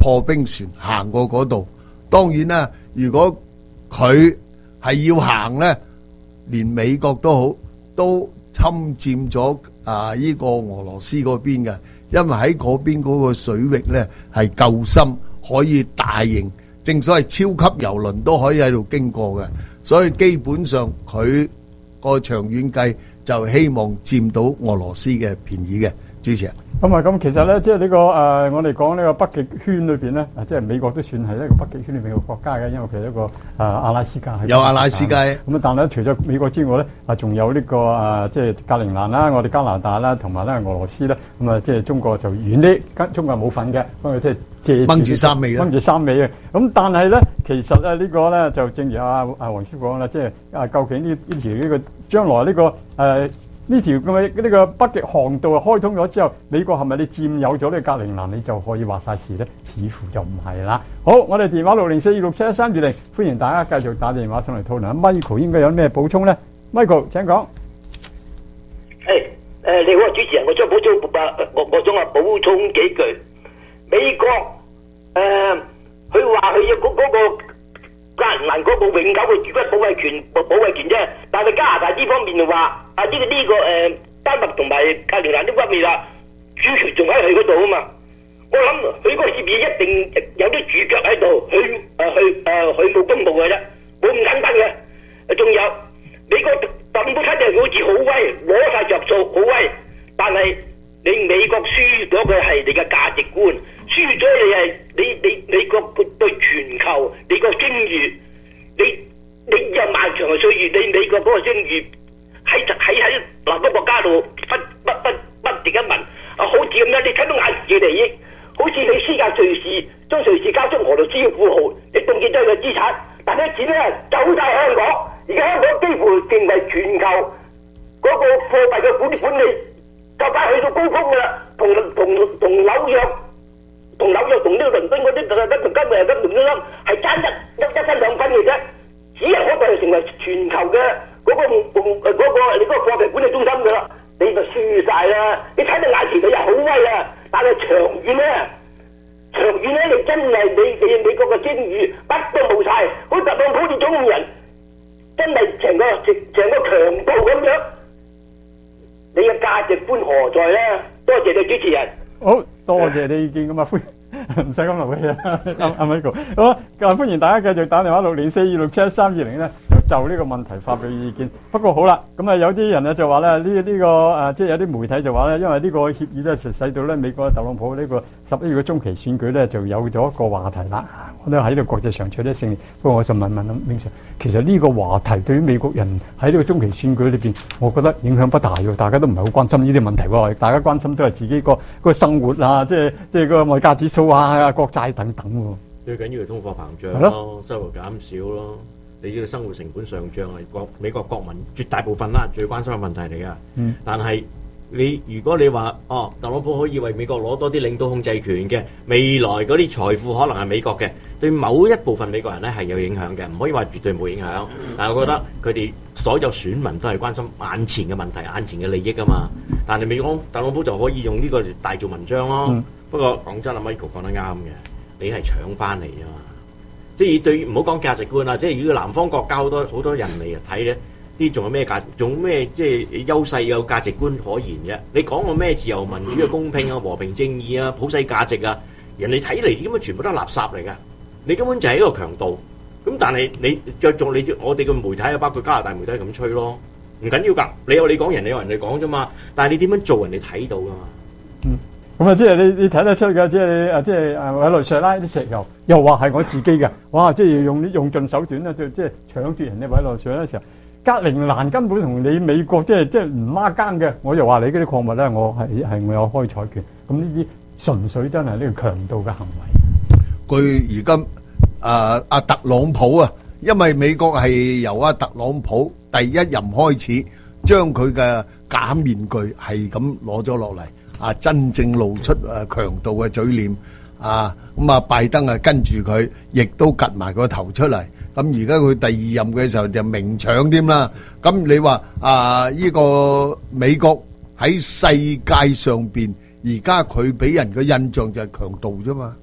破冰船行過嗰度。當然啦，如果佢係要行咧，連美國都好都侵佔咗啊呢個俄羅斯嗰邊嘅，因為喺嗰邊嗰個水域咧係夠深，可以大型，正所謂超級遊輪都可以喺度經過嘅，所以基本上佢個長遠計就希望佔到俄羅斯嘅便宜嘅。主持人。 咁啊，咁其實咧，即係呢個誒、呃，我哋講呢個北極圈裏邊咧，啊，即係美國都算係一個北極圈裏邊嘅國家嘅，因為佢係一個誒、呃、阿拉斯加係有阿拉斯加。咁啊，但係咧，除咗美國之外咧，啊，仲有呢、這個誒、呃，即係格陵蘭啦，我哋加拿大啦，同埋咧俄羅斯咧，咁啊，即係中國就遠啲，跟中國冇份嘅，不過即係借掹住三尾啦， 掹住三尾嘅。咁但係咧，其實咧呢個咧就正如阿阿黃師傅講啦，即係啊，究竟呢呢條呢個將來呢、這個誒？呃呢條咁嘅呢個北極航道開通咗之後，美國係咪你佔有咗呢個格陵蘭，你就可以話晒事咧？似乎就唔係啦。好，我哋電話六零四二六七一三二零，歡迎大家繼續打電話上嚟討論。Michael 應該有咩補充咧 ？Michael 請講。 誒誒，你好啊，主持人，我想補充啊，我我想啊補充幾句。美國誒，佢話佢要嗰嗰個格陵蘭嗰個永久嘅主權保衞權保保衞權啫，但係加拿大呢方面就話。啊！呢、這個呢、這個誒、呃、丹麥同埋格陵蘭呢方面啦，主權仲喺佢嗰度啊嘛。我諗佢嗰個協議一定有啲主腳喺度，佢誒佢誒佢冇公佈嘅啫，冇咁簡單嘅。仲有美國特朗普睇嚟好似好威，攞晒着數好威，但係你美國輸咗嘅係你嘅價值觀，輸咗你係你你美國對全球你個聲譽，你你有漫長嘅歲月，你美國嗰個聲譽。喺喺喺嗱個國家度不不不不值一文啊！好似咁樣，你睇到眼前嘅利益，好似你私下瑞士將瑞士交出俄羅斯嘅富豪，你凍結咗佢嘅資產，但係啲錢咧走晒香港，而家香港幾乎成為全球嗰個貨幣嘅管管理，就快去到高峰噶啦，同同同紐約、同紐約同呢個倫敦嗰啲同同今日嘅倫敦金係爭一一一分兩分嘅啫，只係可能係成為全球嘅。嗰、那個誒嗰、那個你嗰個貨幣管理中心㗎啦，你就輸晒啦！你睇到眼前佢又好威啊，但係長遠咧，長遠咧你真係你你美國嘅聲譽乜都冇晒，好似特朗普呢種人真係成個成成個強盜咁樣，你嘅價值觀何在咧？多謝你主持人。 好多謝你意見咁啊，歡唔使咁勞氣啊，阿阿 Michael。好啊，歡迎大家繼續打電話六零四二六七一三二零咧。就呢個問題發表意見，不過好啦，咁啊有啲人咧就話咧呢呢、這個誒、呃，即係有啲媒體就話咧，因為呢個協議咧，實使到咧美國特朗普呢個十一月嘅中期選舉咧，就有咗一個話題啦。我都喺度國際上取得勝利。不過我就問問啊，明 Sir，其實呢個話題對於美國人喺呢個中期選舉裏邊，我覺得影響不大喎。大家都唔係好關心呢啲問題喎，大家關心都係自己個個生活啊，即係即係個外價指數啊、國債等等喎。 最緊要係通貨膨脹咯，收入減少咯。你嘅生活成本上漲係國美國國民絕大部分啦，最關心嘅問題嚟噶。嗯，但係你如果你話哦，特朗普可以為美國攞多啲領導控制權嘅，未來嗰啲財富可能係美國嘅，對某一部分美國人咧係有影響嘅，唔可以話絕對冇影響。但係我覺得佢哋所有選民都係關心眼前嘅問題、眼前嘅利益啊嘛。但係美國特朗普就可以用呢個大做文章咯。嗯、不過講真，阿 Michael 講得啱嘅，你係搶翻嚟啊嘛。即係對唔好講價值觀啦，即係如果南方國家好多好多人嚟睇咧，呢仲有咩價，仲有咩即係優勢有價值觀可言啫？你講個咩自由民主嘅公平啊、和平正義啊、普世價值啊，人哋睇嚟啲咁啊全部都係垃圾嚟噶，你根本就係一個強盜。咁但係你着重你我哋嘅媒體啊，包括加拿大媒體咁吹咯，唔緊要㗎，你有你講，人哋有人哋講啫嘛。但係你點樣做，人哋睇到㗎嘛。嗯。 咁啊，即係你你睇得出嘅，即係啊，即係誒委內瑞拉啲石油，又話係我自己嘅，哇！即係用用盡手段咧，即係即係搶奪人哋委內瑞拉嘅時候，格陵蘭根本同你美國即係即係唔孖更嘅，我又話你嗰啲礦物咧，我係係我有開採權，咁呢啲純粹真係呢個強盜嘅行為。 佢而家啊阿特朗普啊，因為美國係由阿特朗普第一任開始，將佢嘅假面具係咁攞咗落嚟。啊！真正露出誒強盜嘅嘴臉啊！咁啊，拜登啊跟住佢，亦都趌埋個頭出嚟。咁而家佢第二任嘅時候就明搶添啦。咁你話啊？呢個美國喺世界上邊，而家佢俾人嘅印象就係強盜啫嘛。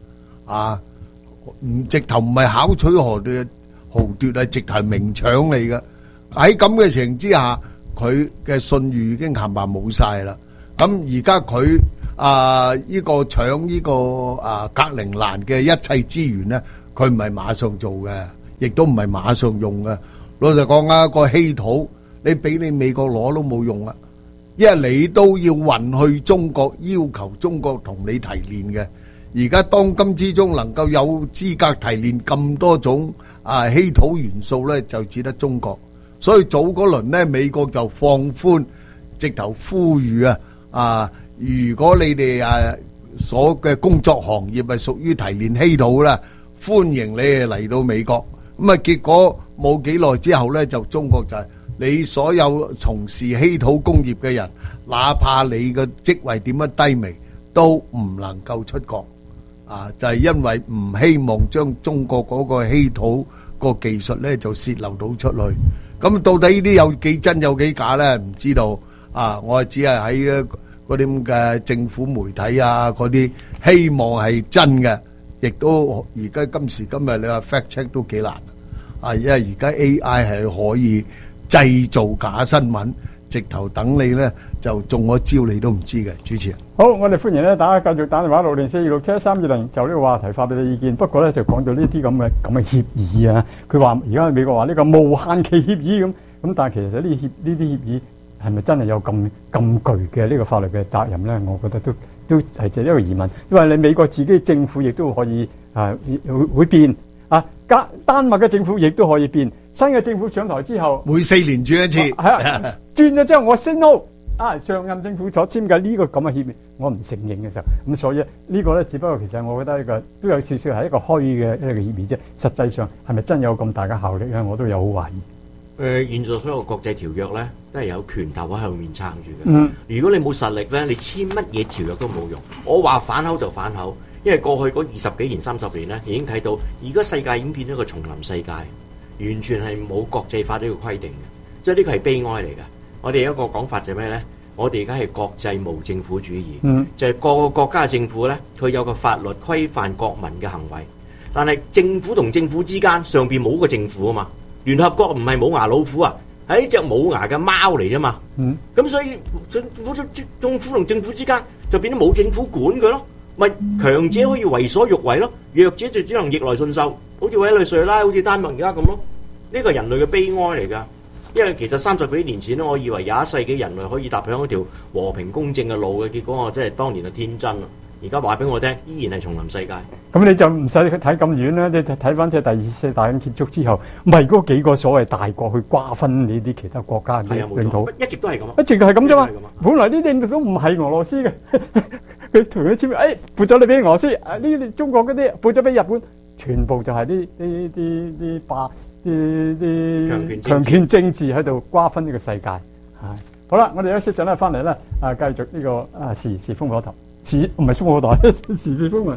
啊，唔直頭唔係巧取豪奪，豪奪係直頭係明搶嚟嘅。喺咁嘅情形之下，佢嘅信譽已經冚唪唥冇晒啦。咁而家佢啊呢個搶呢個啊格陵蘭嘅一切資源咧，佢唔係馬上做嘅，亦都唔係馬上用嘅。老實講啊，個稀土你俾你美國攞都冇用啊，因為你都要運去中國，要求中國同你提煉嘅。而家當今之中能夠有資格提煉咁多種啊稀土元素咧，就只得中國。所以早嗰輪咧，美國就放寬，直頭呼籲啊啊！如果你哋啊所嘅工作行業係屬於提煉稀土啦，歡迎你哋嚟到美國。咁啊，結果冇幾耐之後咧，就中國就係你所有從事稀土工業嘅人，哪怕你嘅職位點樣低微，都唔能夠出國啊！就係因為唔希望將中國嗰個稀土個技術咧就洩漏到出去。咁到底呢啲有幾真有幾假咧？唔知道啊！我只係喺嗰啲咁嘅政府媒體啊，嗰啲希望係真嘅，亦都而家今時今日你話 fact check 都幾難啊！因為而家 A I 係可以製造假新聞，直頭等你咧就中咗招你都唔知嘅。主持人， 好，我哋歡迎咧大家繼續打電話六零四二六七一三二零，就呢個話題發俾你意見。不過咧就講到呢啲咁嘅咁嘅協議啊，佢話而家美國話呢個無限期協議咁，咁但係其實呢協呢啲協議係咪真係有咁咁具嘅呢個法律嘅責任咧？我覺得都都係就一個疑問，因為你美國自己政府亦都可以啊會會變啊，加丹麥嘅政府亦都可以變，新嘅政府上台之後， 每四年轉一次， 係啊，轉咗之後我 say no。啊！上任政府所簽嘅呢個咁嘅協議，我唔承認嘅時候，咁所以呢個咧，只不過其實我覺得呢個都有少少係一個虛嘅一個協議啫。實際上係咪真有咁大嘅效力咧？我都有好懷疑。 誒，現在所有國際條約咧，都係有拳頭喺後面撐住嘅。 嗯， 如果你冇實力咧，你簽乜嘢條約都冇用。我話反口就反口，因為過去嗰二十幾年、三十年咧，已經睇到而家世界已經變咗一個叢林世界，完全係冇國際法呢個規定嘅，即係呢個係悲哀嚟嘅。我哋有一個講法就係咩咧？我哋而家係國際無政府主義， 嗯， 就係各個國家嘅政府咧，佢有個法律規範國民嘅行為，但係政府同政府之間上邊冇個政府啊嘛。聯合國唔係冇牙老虎啊，係一隻冇牙嘅貓嚟啫嘛。 嗯， 咁所以政府政府同政府之間就變咗冇政府管佢咯，咪強者可以為所欲為咯，弱者就只能逆來順受，好似委內瑞拉、好似丹麥而家咁咯。呢個人類嘅悲哀嚟㗎。因為其實三十幾年前咧，我以為廿一世紀人類可以踏上一條和平公正嘅路嘅，結果我真係當年就天真啦。而家話俾我聽，依然係叢林世界。 咁你就唔使睇咁遠啦，你睇翻即係第二次世界大戰結束之後，唔係嗰幾個所謂大國去瓜分呢啲其他國家嘅領土， 一直都係咁啊， 一直係咁啫嘛。本來呢啲領土都唔係俄羅斯嘅，佢同佢簽，誒撥咗你俾俄羅斯，呢啲中國嗰啲撥咗俾日本，全部就係呢呢啲啲霸。啲啲強權政治喺度瓜分呢個世界，係好啦，我哋休息陣咧，翻嚟咧啊，繼續呢個啊時事風火台，時唔係風火台，時事風雲，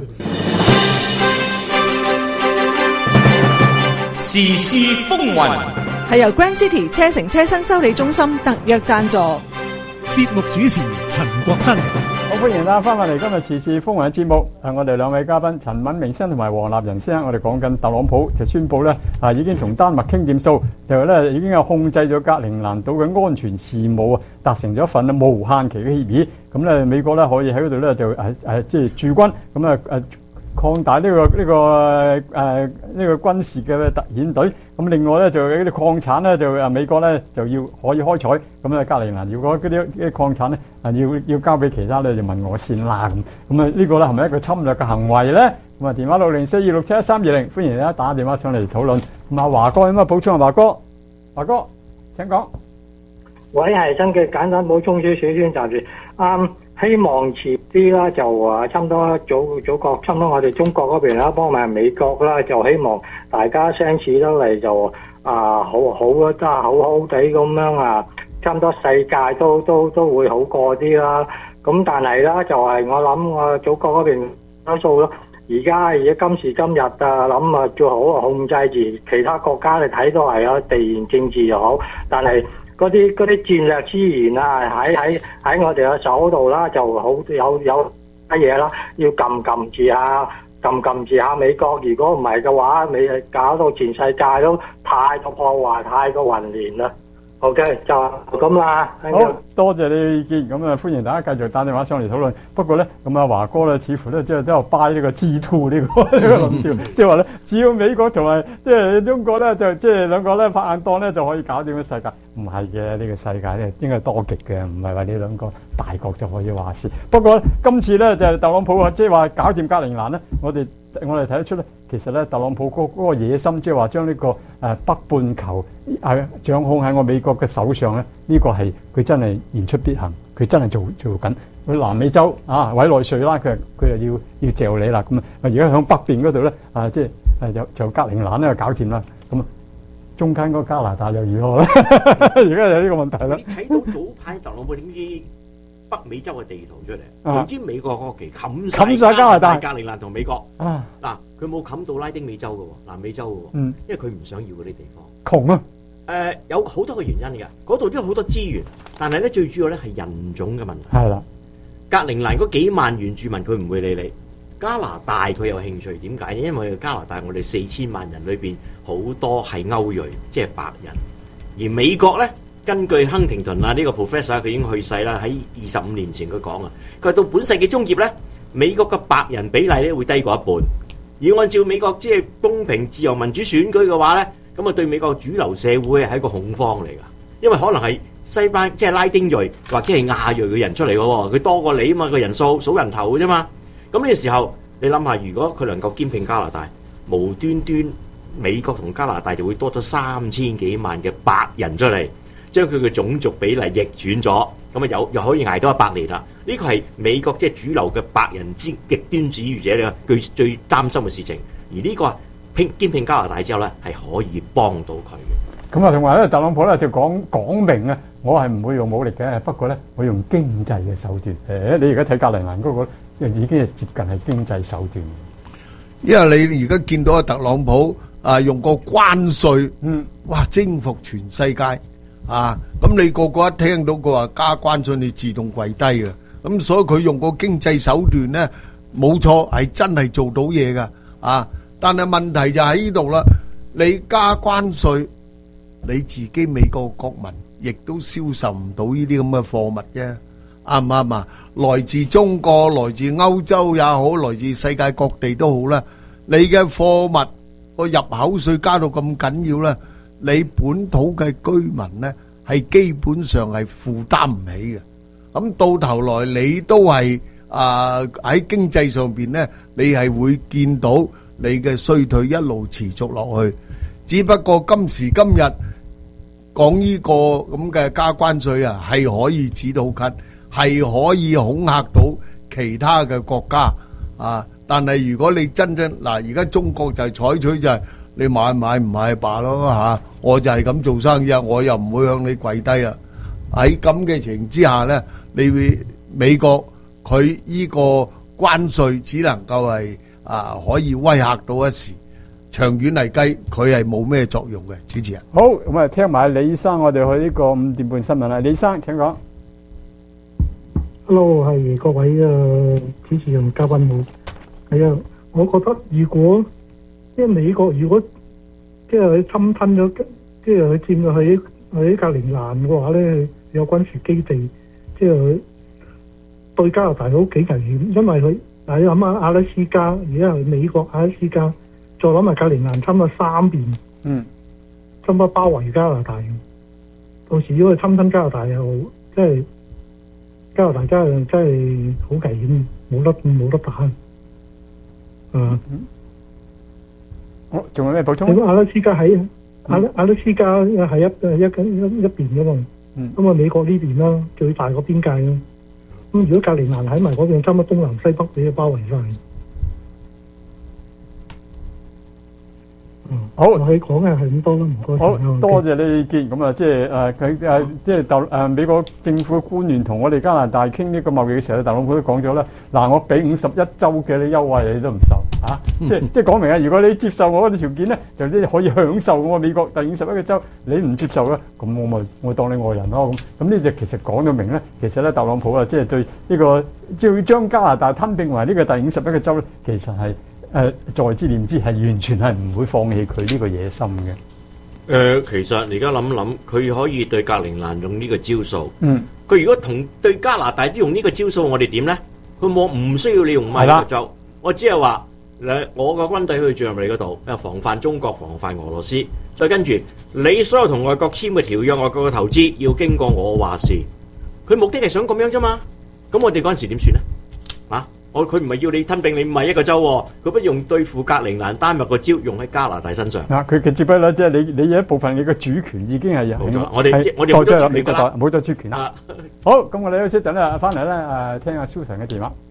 時事風雲係由 Grand City 車城車新修理中心特約贊助， 節目主持陳國新。 好，歡迎大家翻返嚟今日時事風雲嘅節目。係我哋兩位嘉賓陳敏明先生同埋黃立仁先生，我哋講緊特朗普就宣布咧啊，已經同丹麥傾掂數，就咧已經有控制咗格陵蘭島嘅安全事務啊，達成咗一份無限期嘅協議。咁咧美國咧可以喺嗰度咧就誒誒即係駐軍，咁啊誒擴大呢、這個呢、這個誒呢、呃這個軍事嘅特遣隊。咁另外咧就有啲礦產咧就啊美國咧就要可以開採。咁啊格陵蘭如果嗰啲啲礦產咧啊要要交俾其他咧就問我先啦咁。咁啊呢個咧係咪一個侵略嘅行為咧？咁啊電話六零四二六七一三二零，歡迎大家打電話上嚟討論。咁啊華哥有乜補充啊？華哥，華哥請講。 喂，係新嘅簡單補充少少先，暫時啱。希望遲啲啦，就啊差唔多祖祖國，差唔多我哋中國嗰邊啦，幫埋美國啦，就希望大家相處得嚟就啊好好啊，真係好好地咁樣啊，差唔多世界都都都會好過啲啦。咁但係啦，就係、是、我諗我祖國嗰邊多數咯，而家而家今時今日啊，諗啊最好控制住其他國家，你睇到係啊地緣政治又好，但係。嗰啲嗰啲戰略資源啊，喺喺喺我哋嘅手度啦，就好有有乜嘢啦，要撳撳住啊， 撳撳住下美國。如果唔係嘅話，你係搞到全世界都太過破壞、太過混亂啦。OK，就咁啦。 好多謝你嘅意見，咁啊歡迎大家繼續打電話上嚟討論。不過咧，咁啊華哥咧，似乎咧即係都有 buy 呢個 G two 呢個呢個論調，即係話咧，只要美國同埋即係中國咧，就即係兩個咧拍硬檔咧，就可以搞掂個世界。唔係嘅，呢個世界咧應該係多極嘅，唔係話呢兩個大國就可以話事。不過呢今次咧就係特朗普啊，即係話搞掂格陵蘭咧，我哋我哋睇得出咧。其實咧，特朗普嗰嗰個野心，即係話將呢個誒北半球係掌控喺我美國嘅手上咧，呢個係佢真係言出必行，佢真係做做緊。佢南美洲啊，委內瑞拉佢佢又要要嚼你啦，咁啊而家響北邊嗰度咧啊，即係誒就就格陵蘭咧就搞掂啦，咁啊中間嗰加拿大又如何咧？而家有呢個問題啦。 你睇到早排特朗普點啲北美洲嘅地圖出嚟，唔知美國國旗冚冚晒加拿大、 格陵蘭同美國啊嗱。佢冇冚到拉丁美洲嘅喎，南美洲嘅喎， 嗯， 因為佢唔想要嗰啲地方。 窮啊！誒、 呃，有好多個原因嘅，嗰度都有好多資源，但係咧最主要咧係人種嘅問題。 係啦， 格陵蘭嗰幾萬原住民佢唔會理你，加拿大佢有興趣，點解呢？因為加拿大我哋四千萬人裏邊好多係歐裔，即係白人，而美國咧根據亨廷頓啊呢個 professor 佢已經去世啦，喺二十五年前佢講啊，佢話到本世紀中葉咧，美國嘅白人比例咧會低過一半。而按照美國即係公平、自由、民主選舉嘅話咧，咁啊對美國主流社會係一個恐慌嚟噶，因為可能係西班即係拉丁裔或者係亞裔嘅人出嚟嘅喎，佢多過你啊嘛，個人數數人頭嘅啫嘛。咁呢個時候你諗下，如果佢能夠兼併加拿大，無端端美國同加拿大就會多咗三千幾萬嘅白人出嚟，將佢嘅種族比例逆轉咗，咁啊又又可以捱多一百年啦。呢個係美國即係主流嘅白人之極端主義者咧，最最擔心嘅事情。而呢個拼兼併加拿大之後咧，係可以幫到佢嘅。 咁啊，同埋咧，特朗普咧就講講明啊，我係唔會用武力嘅，不過咧，我用經濟嘅手段。誒，你而家睇格陵蘭嗰個，已經係接近係經濟手段。 因為你而家見到阿特朗普啊，用個關稅， 嗯， 哇，征服全世界啊！咁你個個一聽到佢話加關稅，你自動跪低嘅。咁所以佢用個經濟手段咧，冇錯係真係做到嘢噶啊！但係問題就喺呢度啦，你加關稅，你自己美國國民亦都銷售唔到呢啲咁嘅貨物啫，啱唔啱啊？來自中國、來自歐洲也好，來自世界各地都好啦，你嘅貨物個入口稅加到咁緊要咧，你本土嘅居民咧係基本上係負擔唔起嘅。咁到頭來你都係啊喺經濟上邊咧，你係會見到你嘅衰退一路持續落去。只不過今時今日講呢個咁嘅加關稅啊，係可以止到咳，係可以恐嚇到其他嘅國家啊。但係如果你真正嗱，而家中國就係採取就係你買買唔買罷咯嚇，我就係咁做生意，我又唔會向你跪低啊。喺咁嘅情形之下咧，你會美國佢呢個關稅只能夠係啊可以威嚇到一時，長遠嚟計佢係冇咩作用嘅。主持人， 好，咁啊聽埋李生，我哋去呢個五點半新聞啦。李生請講。 Hello，係各位嘅主持人嘉賓好。係啊，我覺得如果即係美國如果即係佢侵吞咗，即係佢佔咗喺喺格陵蘭嘅話咧，有軍事基地，即係佢對加拿大都幾危險，因為佢嗱你諗下阿拉斯加，而家係美國阿拉斯加，再諗埋格陵蘭，侵咗三邊， 嗯， 差唔多包圍加拿大。到時如果佢侵吞加拿大又即係加拿大真係真係好危險，冇得冇得打。嗯， 好，仲有咩補充？ 咁阿拉斯加喺阿阿拉斯加係一誒一一一邊噶嘛，咁啊美國呢邊啦，最大個邊界啦。咁如果格陵蘭喺埋嗰邊，差唔多東南西北俾佢包圍晒。 好， 我可以講嘅係咁多啦，唔該。 好多謝你意見。咁啊，即係誒佢誒，即係特誒美國政府官員同我哋加拿大傾呢個貿易嘅時候，特朗普都講咗啦。嗱，我俾五十一週嘅啲優惠，你都唔受嚇。即係即係講明啊，如果你接受我嗰啲條件咧，就啲可以享受我美國第五十一個州。你唔接受咧，咁我咪我當你外人咯。咁咁呢隻其實講到明咧，其實咧特朗普啊，即係對呢個即係要將加拿大吞併為呢個第五十一個州咧，其實係。 誒在之念之，係完全係唔會放棄佢呢個野心嘅。 誒、呃，其實你而家諗諗，佢可以對格陵蘭用呢個招數。 嗯， 佢如果同對加拿大都用呢個招數，我哋點咧？佢冇唔需要你用馬爾州，我只係話誒，我個軍隊去進入你嗰度，防範中國、防範俄羅斯。再跟住你所有同外國簽嘅條約、外國嘅投資，要經過我話事。佢目的係想咁樣啫嘛。咁我哋嗰陣時點算咧？啊！我佢唔係要你吞併你唔係一個州，佢不用對付格陵蘭丹麥個招用喺加拿大身上。 啊！佢嘅接不啦，即係你你有一部分你嘅主權已經係有。 冇錯，我哋我哋冇咗美國啦， 冇咗主權啦。好，咁我哋休息陣咧，翻嚟咧誒，聽下 Susan 嘅電話。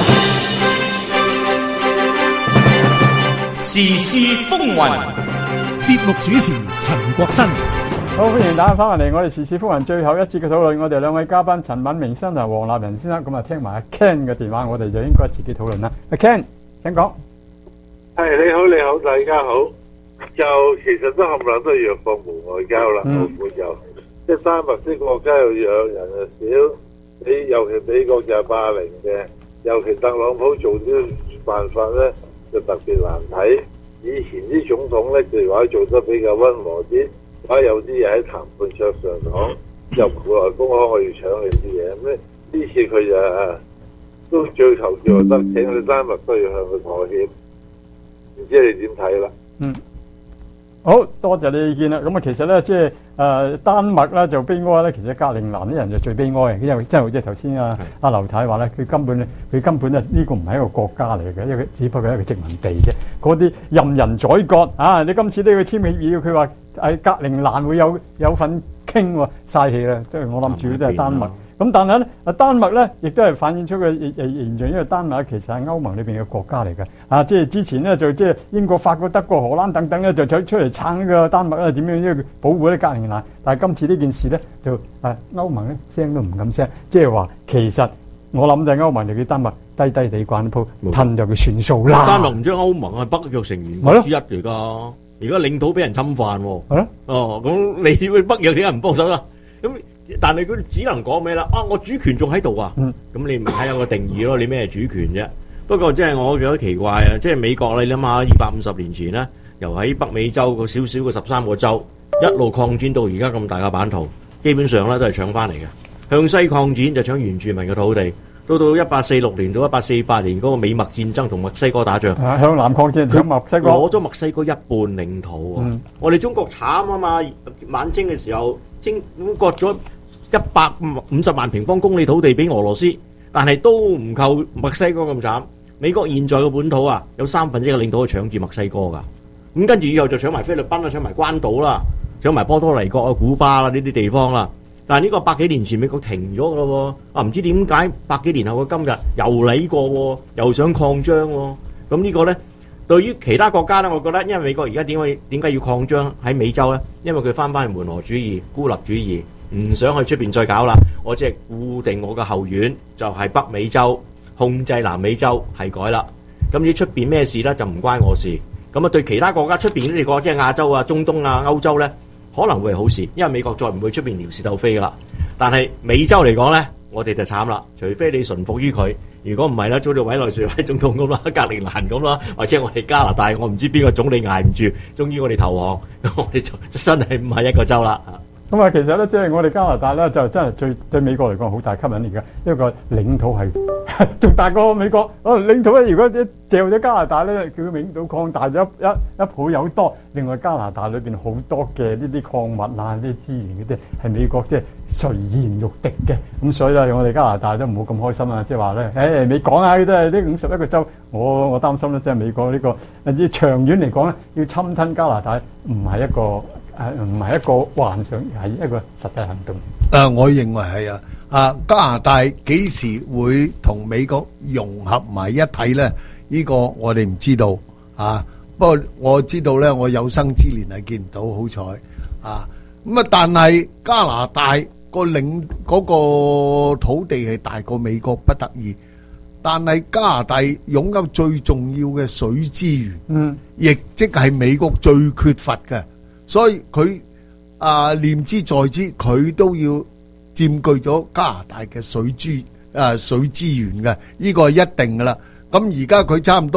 時事風雲，節目主持陳國新。 好，歡迎大家翻嚟我哋時事風雲最後一節嘅討論。我哋兩位嘉賓陳敏明先生同黃立仁先生，咁啊聽埋阿 Ken 嘅電話，我哋就應該自己討論啦。阿 Ken，請講。 係你好，你好，大家好。就其實都冚唪唥都係弱國無外交啦，澳門又即係丹麥啲國家又弱，人又少，你尤其美國就係霸凌嘅，尤其特朗普做啲辦法咧就特別難睇。以前啲總統咧，譬如話做得比較溫和啲。或者有啲嘢喺談判桌上講，又唔會來公開我要搶你啲嘢，咁呢呢次佢就都最頭叫得請佢丹麥都要向佢妥協，唔知你點睇啦？ 嗯，好多謝你嘅意見啦。咁啊，其實咧，即係誒丹麥咧就悲哀咧，其實格陵蘭啲人就最悲哀嘅，因為真係好似頭先啊阿劉太話咧，佢根本咧佢根本咧呢個唔係一個國家嚟嘅，因為只不過係一個殖民地啫。嗰啲任人宰割啊！你今次都要簽協議，佢話。係格陵蘭會有有份傾喎，嘥氣啦！即係我諗住都係丹麥。咁但係咧，啊丹麥咧亦都係反映出個誒現象，因為丹麥其實係歐盟裏邊嘅國家嚟嘅。啊，即係之前咧就即係英國、法國、德國、荷蘭等等咧就走出嚟撐呢個丹麥咧點樣呢個保護啲格陵蘭。但係今次呢件事咧就啊歐盟咧聲都唔敢聲，即係話其實我諗就係歐盟就叫丹麥低低地慣鋪吞就佢算數啦。 丹麥唔知歐盟係北約成員國之一嚟㗎。而家領土俾人侵犯喎， 係咯， 哦，咁你去北約點解唔幫手啦？咁但係佢只能講咩啦？啊，我主權仲喺度啊，咁、嗯、你咪睇下個定義咯，你咩主權啫？不過即係我覺得奇怪啊，即係美國你諗下，二百五十年前咧，由喺北美洲個少少個十三個州一路擴展到而家咁大個版圖，基本上咧都係搶翻嚟嘅。向西擴展就搶原住民嘅土地。到到一八四六年到一八四八年嗰個美墨戰爭同墨西哥打仗， 啊、向南擴戰搶墨西哥， 攞咗墨西哥一半領土、啊嗯、我哋中國慘啊嘛！晚清嘅時候，清割咗一百五十萬平方公里土地俾俄羅斯，但係都唔夠墨西哥咁慘。美國現在嘅本土啊，有三分之一嘅領土係搶住墨西哥㗎。咁跟住以後就搶埋菲律賓啦，搶埋關島啦，搶埋波多黎各啊、古巴啦呢啲地方啦。但係呢個百幾年前美國停咗㗎咯喎，啊唔知點解百幾年後嘅今日又嚟過喎，又想擴張喎。咁呢個呢，對於其他國家呢，我覺得因為美國而家點解點解要擴張喺美洲呢？因為佢翻返去門羅主義、孤立主義，唔想去出邊再搞啦。我只係固定我嘅後院，就係北美洲，控制南美洲係改啦。咁呢出邊咩事呢？就唔關我事。咁啊對其他國家出邊呢啲國，即係亞洲啊、中東啊、歐洲呢。可能會係好事，因為美國再唔會出邊撩事鬥非噶啦。但係美洲嚟講咧，我哋就慘啦。除非你順服於佢，如果唔係咧，早就委內瑞拉總統咁啦，格陵蘭咁啦，或者我哋加拿大，我唔知邊個總理捱唔住，終於我哋投降，咁我哋就真係唔係一個州啦。 咁啊，其實咧，即係我哋加拿大咧，就真係最對美國嚟講好大吸引力嘅，因為個領土係仲大過美國。哦，領土咧，如果一借咗加拿大咧，叫佢領土擴大咗一一一倍有多。另外加拿大裏邊好多嘅呢啲礦物啊、呢啲資源嗰啲係美國即係垂涎欲滴嘅。咁所以咧，我哋加拿大都唔好咁開心啊！即係話咧，誒，你講下都係呢五十一個州，我我擔心咧，即係美國呢個誒長遠嚟講咧，要侵吞加拿大唔係一個。誒唔係一個幻想，係一個實際行動。 誒，我認為係啊，啊加拿大幾時會同美國融合埋一體咧？呢個我哋唔知道啊。不過我知道咧，我有生之年係見唔到，好彩啊。咁啊，但係加拿大個領嗰個土地係大過美國不得已，但係加拿大擁有最重要嘅水資源，嗯，亦即係美國最缺乏嘅。所以佢啊念之在之，佢都要佔據咗加拿大嘅水資啊水資源嘅，呢個係一定噶啦。咁而家佢差唔多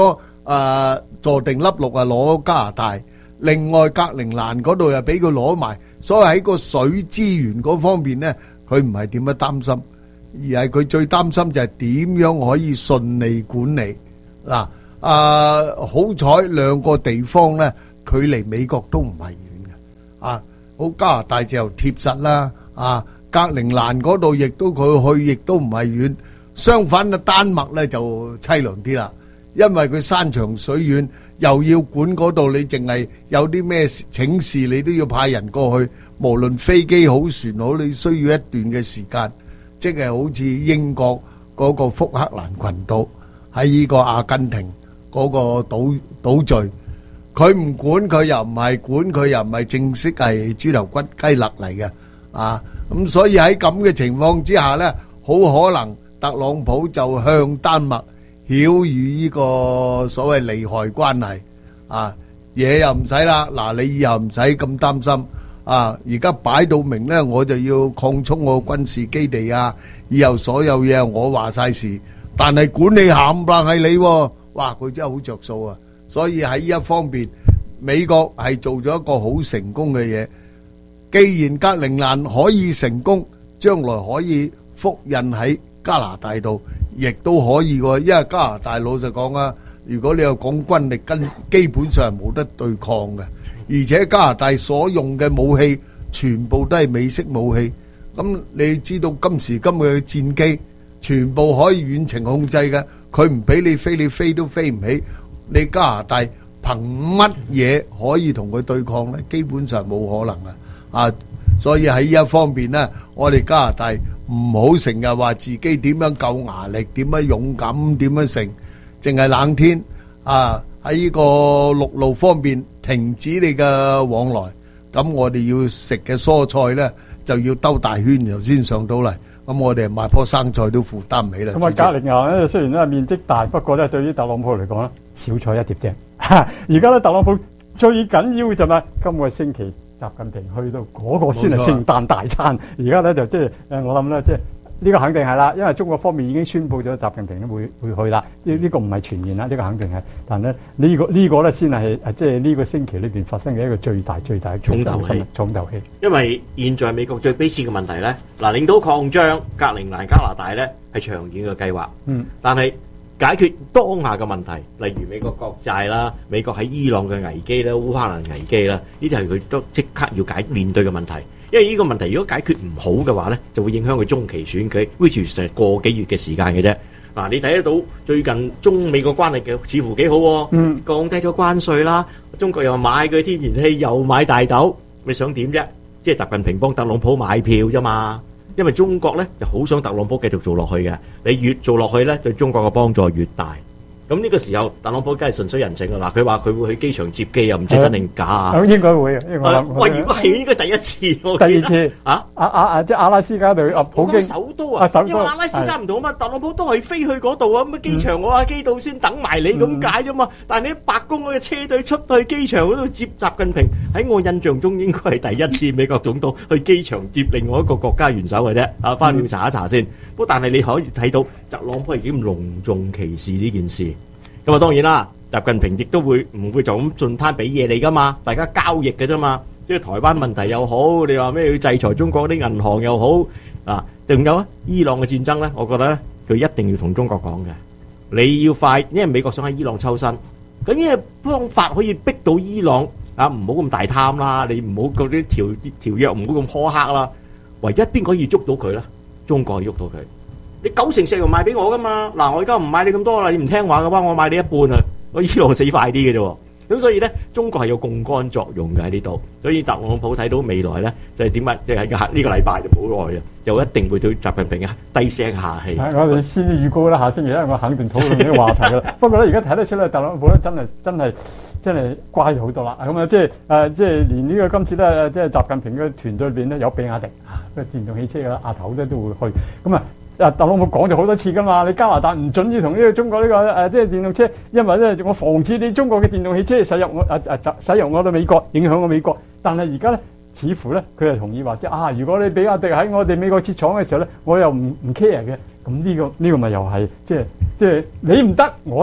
誒坐定粒六啊攞加拿大，另外格陵蘭嗰度又俾佢攞埋，所以喺個水資源嗰方面咧，佢唔係點樣擔心，而係佢最擔心就係點樣可以順利管理嗱。啊，好彩兩個地方咧，距離美國都唔係遠嘅，啊，好加拿大就貼實啦，啊，格陵蘭嗰度亦都佢去亦都唔係遠，相反嘅丹麥咧就凄涼啲啦，因為佢山長水遠，又要管嗰度，你淨係有啲咩請示，你都要派人過去，無論飛機好船好，你需要一段嘅時間，即係好似英國嗰個福克蘭群島喺呢個阿根廷。嗰個島島嶼，佢唔管佢又唔係管佢又唔係正式係豬頭骨雞肋嚟嘅啊！咁所以喺咁嘅情況之下咧，好可能特朗普就向丹麥曉喻呢個所謂利害關係啊，嘢又唔使啦，嗱你以後唔使咁擔心啊！而家擺到明咧，我就要擴充我軍事基地啊，以後所有嘢我話曬事，但係管理冚唪唥係你喎。哇！佢真係好着數啊！所以喺呢一方面，美國係做咗一個好成功嘅嘢。既然格陵蘭可以成功，將來可以複印喺加拿大度，亦都可以喎。因為加拿大老實講啊，如果你又講軍力，跟基本上係冇得對抗嘅。而且加拿大所用嘅武器全部都係美式武器。咁你知道今時今日嘅戰機全部可以遠程控制嘅。佢唔俾你飛，你飛都飛唔起。你加拿大憑乜嘢可以同佢對抗呢？基本上冇可能啊！啊，所以喺呢一方面呢，我哋加拿大唔好成日話自己點樣夠牙力，點樣勇敢，點樣成，淨係冷天啊！喺呢個陸路方面停止你嘅往來，咁我哋要食嘅蔬菜呢，就要兜大圈然後先上到嚟。咁我哋買棵生菜都負擔唔起啦。咁啊， 格陵蘭咧雖然咧面積大，不過咧對於特朗普嚟講咧小菜一碟啫。而家咧特朗普最緊要就係今個星期習近平去到嗰個先係聖誕大餐。而家咧就即係誒，我諗咧即係呢個肯定係啦，因為中國方面已經宣布咗習近平都會會去啦。呢、這、呢個唔係傳言啦，呢、這個肯定係。但係咧呢、這個呢、這個咧先係誒，即係呢個星期裏邊發生嘅一個最大最大嘅重頭戲。 重頭戲。因為現在美國最悲切嘅問題咧，嗱領土擴張，格陵蘭、加拿大咧係長遠嘅計劃。嗯。但係解決當下嘅問題，例如美國國債啦、美國喺伊朗嘅危機啦、烏克蘭危機啦，呢啲係佢都即刻要解面對嘅問題。因為呢個問題如果解決唔好嘅話咧，就會影響佢中期選舉 ，which 成個幾月嘅時間嘅啫。嗱，你睇得到最近中美個關係嘅似乎幾好喎，嗯，降低咗關稅啦，中國又買佢天然氣，又買大豆，你想點啫？即係習近平幫特朗普買票啫嘛。因為中國咧就好想特朗普繼續做落去嘅，你越做落去咧，對中國嘅幫助越大。咁呢個時候，特朗普梗係順水人情啦。嗱，佢話佢會去機場接機，又唔知真定假啊？ 咁應該會嘅，應該。 喂，如果係應該第一次， 第二次啊？阿阿阿即係阿拉斯加對啊，普京首都啊，因為阿拉斯加唔同啊嘛，特朗普都係飛去嗰度啊，咁啊機場我喺機度先等埋你咁解啫嘛。但係你喺白宮嗰個車隊出到去機場嗰度接習近平，喺我印象中應該係第一次美國總統去機場接另外一個國家元首嘅啫。啊，翻去查一查先。不過但係你可以睇到特朗普係幾咁隆重其事呢件事。咁啊，當然啦，習近平亦都會唔會就咁盡攤俾嘢你噶嘛？大家交易嘅啫嘛，即係台灣問題又好，你話咩要制裁中國啲銀行又好啊？仲有啊，伊朗嘅戰爭咧，我覺得咧，佢一定要同中國講嘅，你要快，因為美國想喺伊朗抽身，咁咩方法可以逼到伊朗啊？唔好咁大貪啦，你唔好嗰啲條條約唔好咁苛刻啦。唯一邊個可以捉到佢咧？中國可以喐到佢。你九成石油賣俾我噶嘛？嗱，我而家唔買你咁多啦，你唔聽話嘅話，我買你一半啊！我伊朗死快啲嘅啫，咁所以咧，中國係有槓桿作用嘅喺呢度。所以特朗普睇到未來咧，就係點解？即係喺呢個禮拜就冇耐啊，又一定會對習近平啊低聲下氣。 我哋先預告啦，下星期一我肯定討論呢個話題噶啦。不過咧，而家睇得出咧，特朗普咧真係真係真係乖咗好多啦。咁啊，即係誒，即係連呢個今次咧，即係習近平嘅團隊裏邊咧有比亞迪啊，個電動汽車嘅阿頭咧都會去。咁啊。啊！特朗普講咗好多次噶嘛，你加拿大唔準要同呢個中國呢、這個誒、呃，即係電動車，因為咧我防止你中國嘅電動汽車駛入我誒誒駛駛入我哋美國，影響我美國。但係而家咧，似乎咧佢係同意話，即係啊，如果你比亞迪喺我哋美國設廠嘅時候咧，我又唔唔 care 嘅。咁呢、這個呢、這個咪又係即係即係你唔得，我得。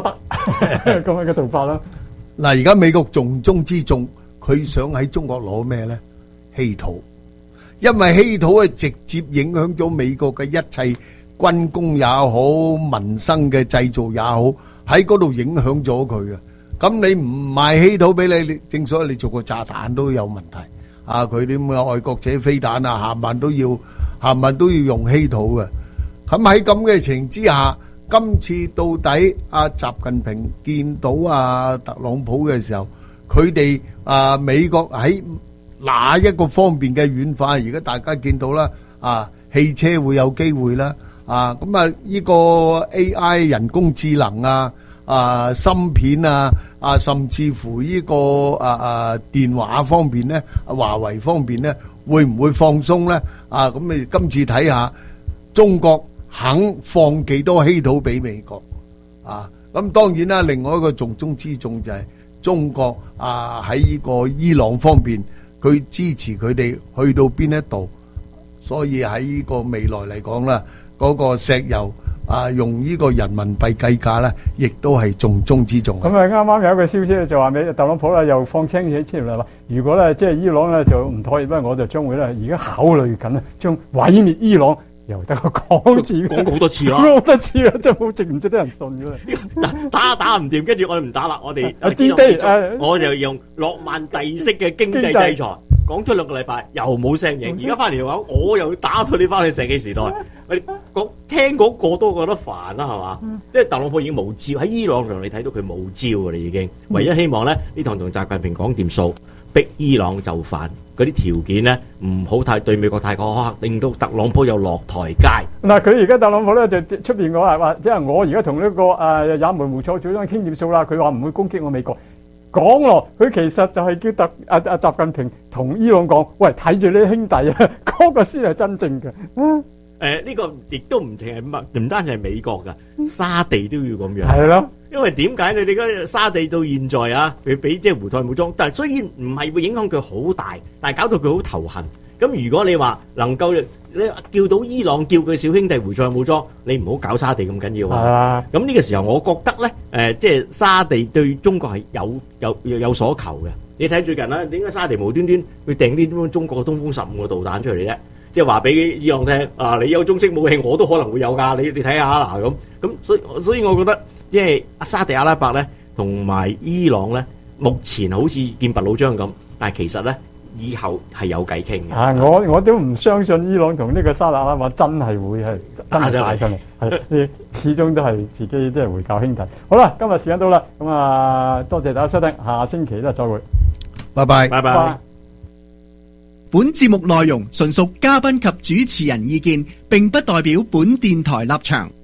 咁樣嘅做法啦。 嗱，而家美國重中之重，佢想喺中國攞咩咧？稀土，因為稀土係直接影響咗美國嘅一切軍工也好，民生嘅製造也好，喺嗰度影響咗佢嘅。咁你唔賣稀土俾你，你正所謂你做個炸彈都有問題。啊，佢啲咁嘅愛國者飛彈啊，冚唪唥都要，冚唪唥都要用稀土嘅。咁喺咁嘅情形之下，今次到底阿習近平見到阿特朗普嘅時候，佢哋啊美國喺哪一個方面嘅軟化？而家大家見到啦，啊汽車會有機會啦，啊咁啊呢個 A I 人工智能啊，啊芯片啊，啊甚至乎呢個啊啊電話方面咧，華為方面咧，會唔會放鬆咧？啊咁你今次睇下中國肯放幾多稀土俾美國啊？咁當然啦，另外一個重中之重就係中國啊喺呢個伊朗方面，佢支持佢哋去到邊一度，所以喺呢個未來嚟講啦，嗰個石油啊用呢個人民幣計價咧，亦都係重中之重。 咁啊，啱啱有一個消息咧，就話美特朗普咧又放青起出嚟啦。如果咧即係伊朗咧就唔妥協咧，我就將會咧而家考慮緊啊，將毀滅伊朗。又得個講字， 講過好多次啦， 好多次啦，真係好值唔值得人信嘅。 打打唔掂，跟住我哋唔打啦，我哋啊 D Day 誒， 我就用諾曼第式嘅經濟制裁，講咗兩個禮拜又冇聲影，而家翻嚟嘅話，我又要打到你翻去石器時代。我哋講聽嗰個都覺得煩啦，係嘛？即係特朗普已經冇招喺伊朗上，你睇到佢冇招㗎啦，已經。唯一希望咧呢堂同習近平講掂數，逼伊朗就範。嗰啲條件咧唔好太對美國太過苛刻，令到特朗普又落台階。 嗱，佢而家特朗普咧就出邊講係話，即係我而家同呢個誒也門胡塞組長傾掂數啦。佢話唔會攻擊我美國。講咯，佢其實就係叫特阿阿習近平同伊朗講，喂，睇住呢兄弟啊，嗰個先係真正嘅。嗯誒呢個亦都唔淨係乜，唔單止係美國㗎，沙地都要咁樣。 係咯， 因為點解你哋嗰沙地到現在啊，佢俾即係胡塞武裝，但係雖然唔係會影響佢好大，但係搞到佢好頭痕。咁如果你話能夠你叫到伊朗叫佢小兄弟胡塞武裝，你唔好搞沙地咁緊要啊。咁呢個時候，我覺得咧誒，即係沙地對中國係有有有有所求嘅。你睇最近啦，點解沙地無端端會掟啲中國嘅東風十五個導彈出嚟啫？即係話俾伊朗聽，啊你有中式武器，我都可能會有㗎。你你睇下嗱咁咁，所以所以我覺得，即係沙地阿拉伯咧同埋伊朗咧，目前好似劍拔弩張咁，但係其實咧以後係有計傾嘅。 啊，我我都唔相信伊朗同呢個沙特阿拉伯真係會係真係打上嚟，係始終都係自己即係回教兄弟。好啦，今日時間到啦，咁啊多謝大家收聽，下星期咧再會， 拜拜， 拜拜。 本節目內容純屬嘉賓及主持人意見，並不代表本電台立場。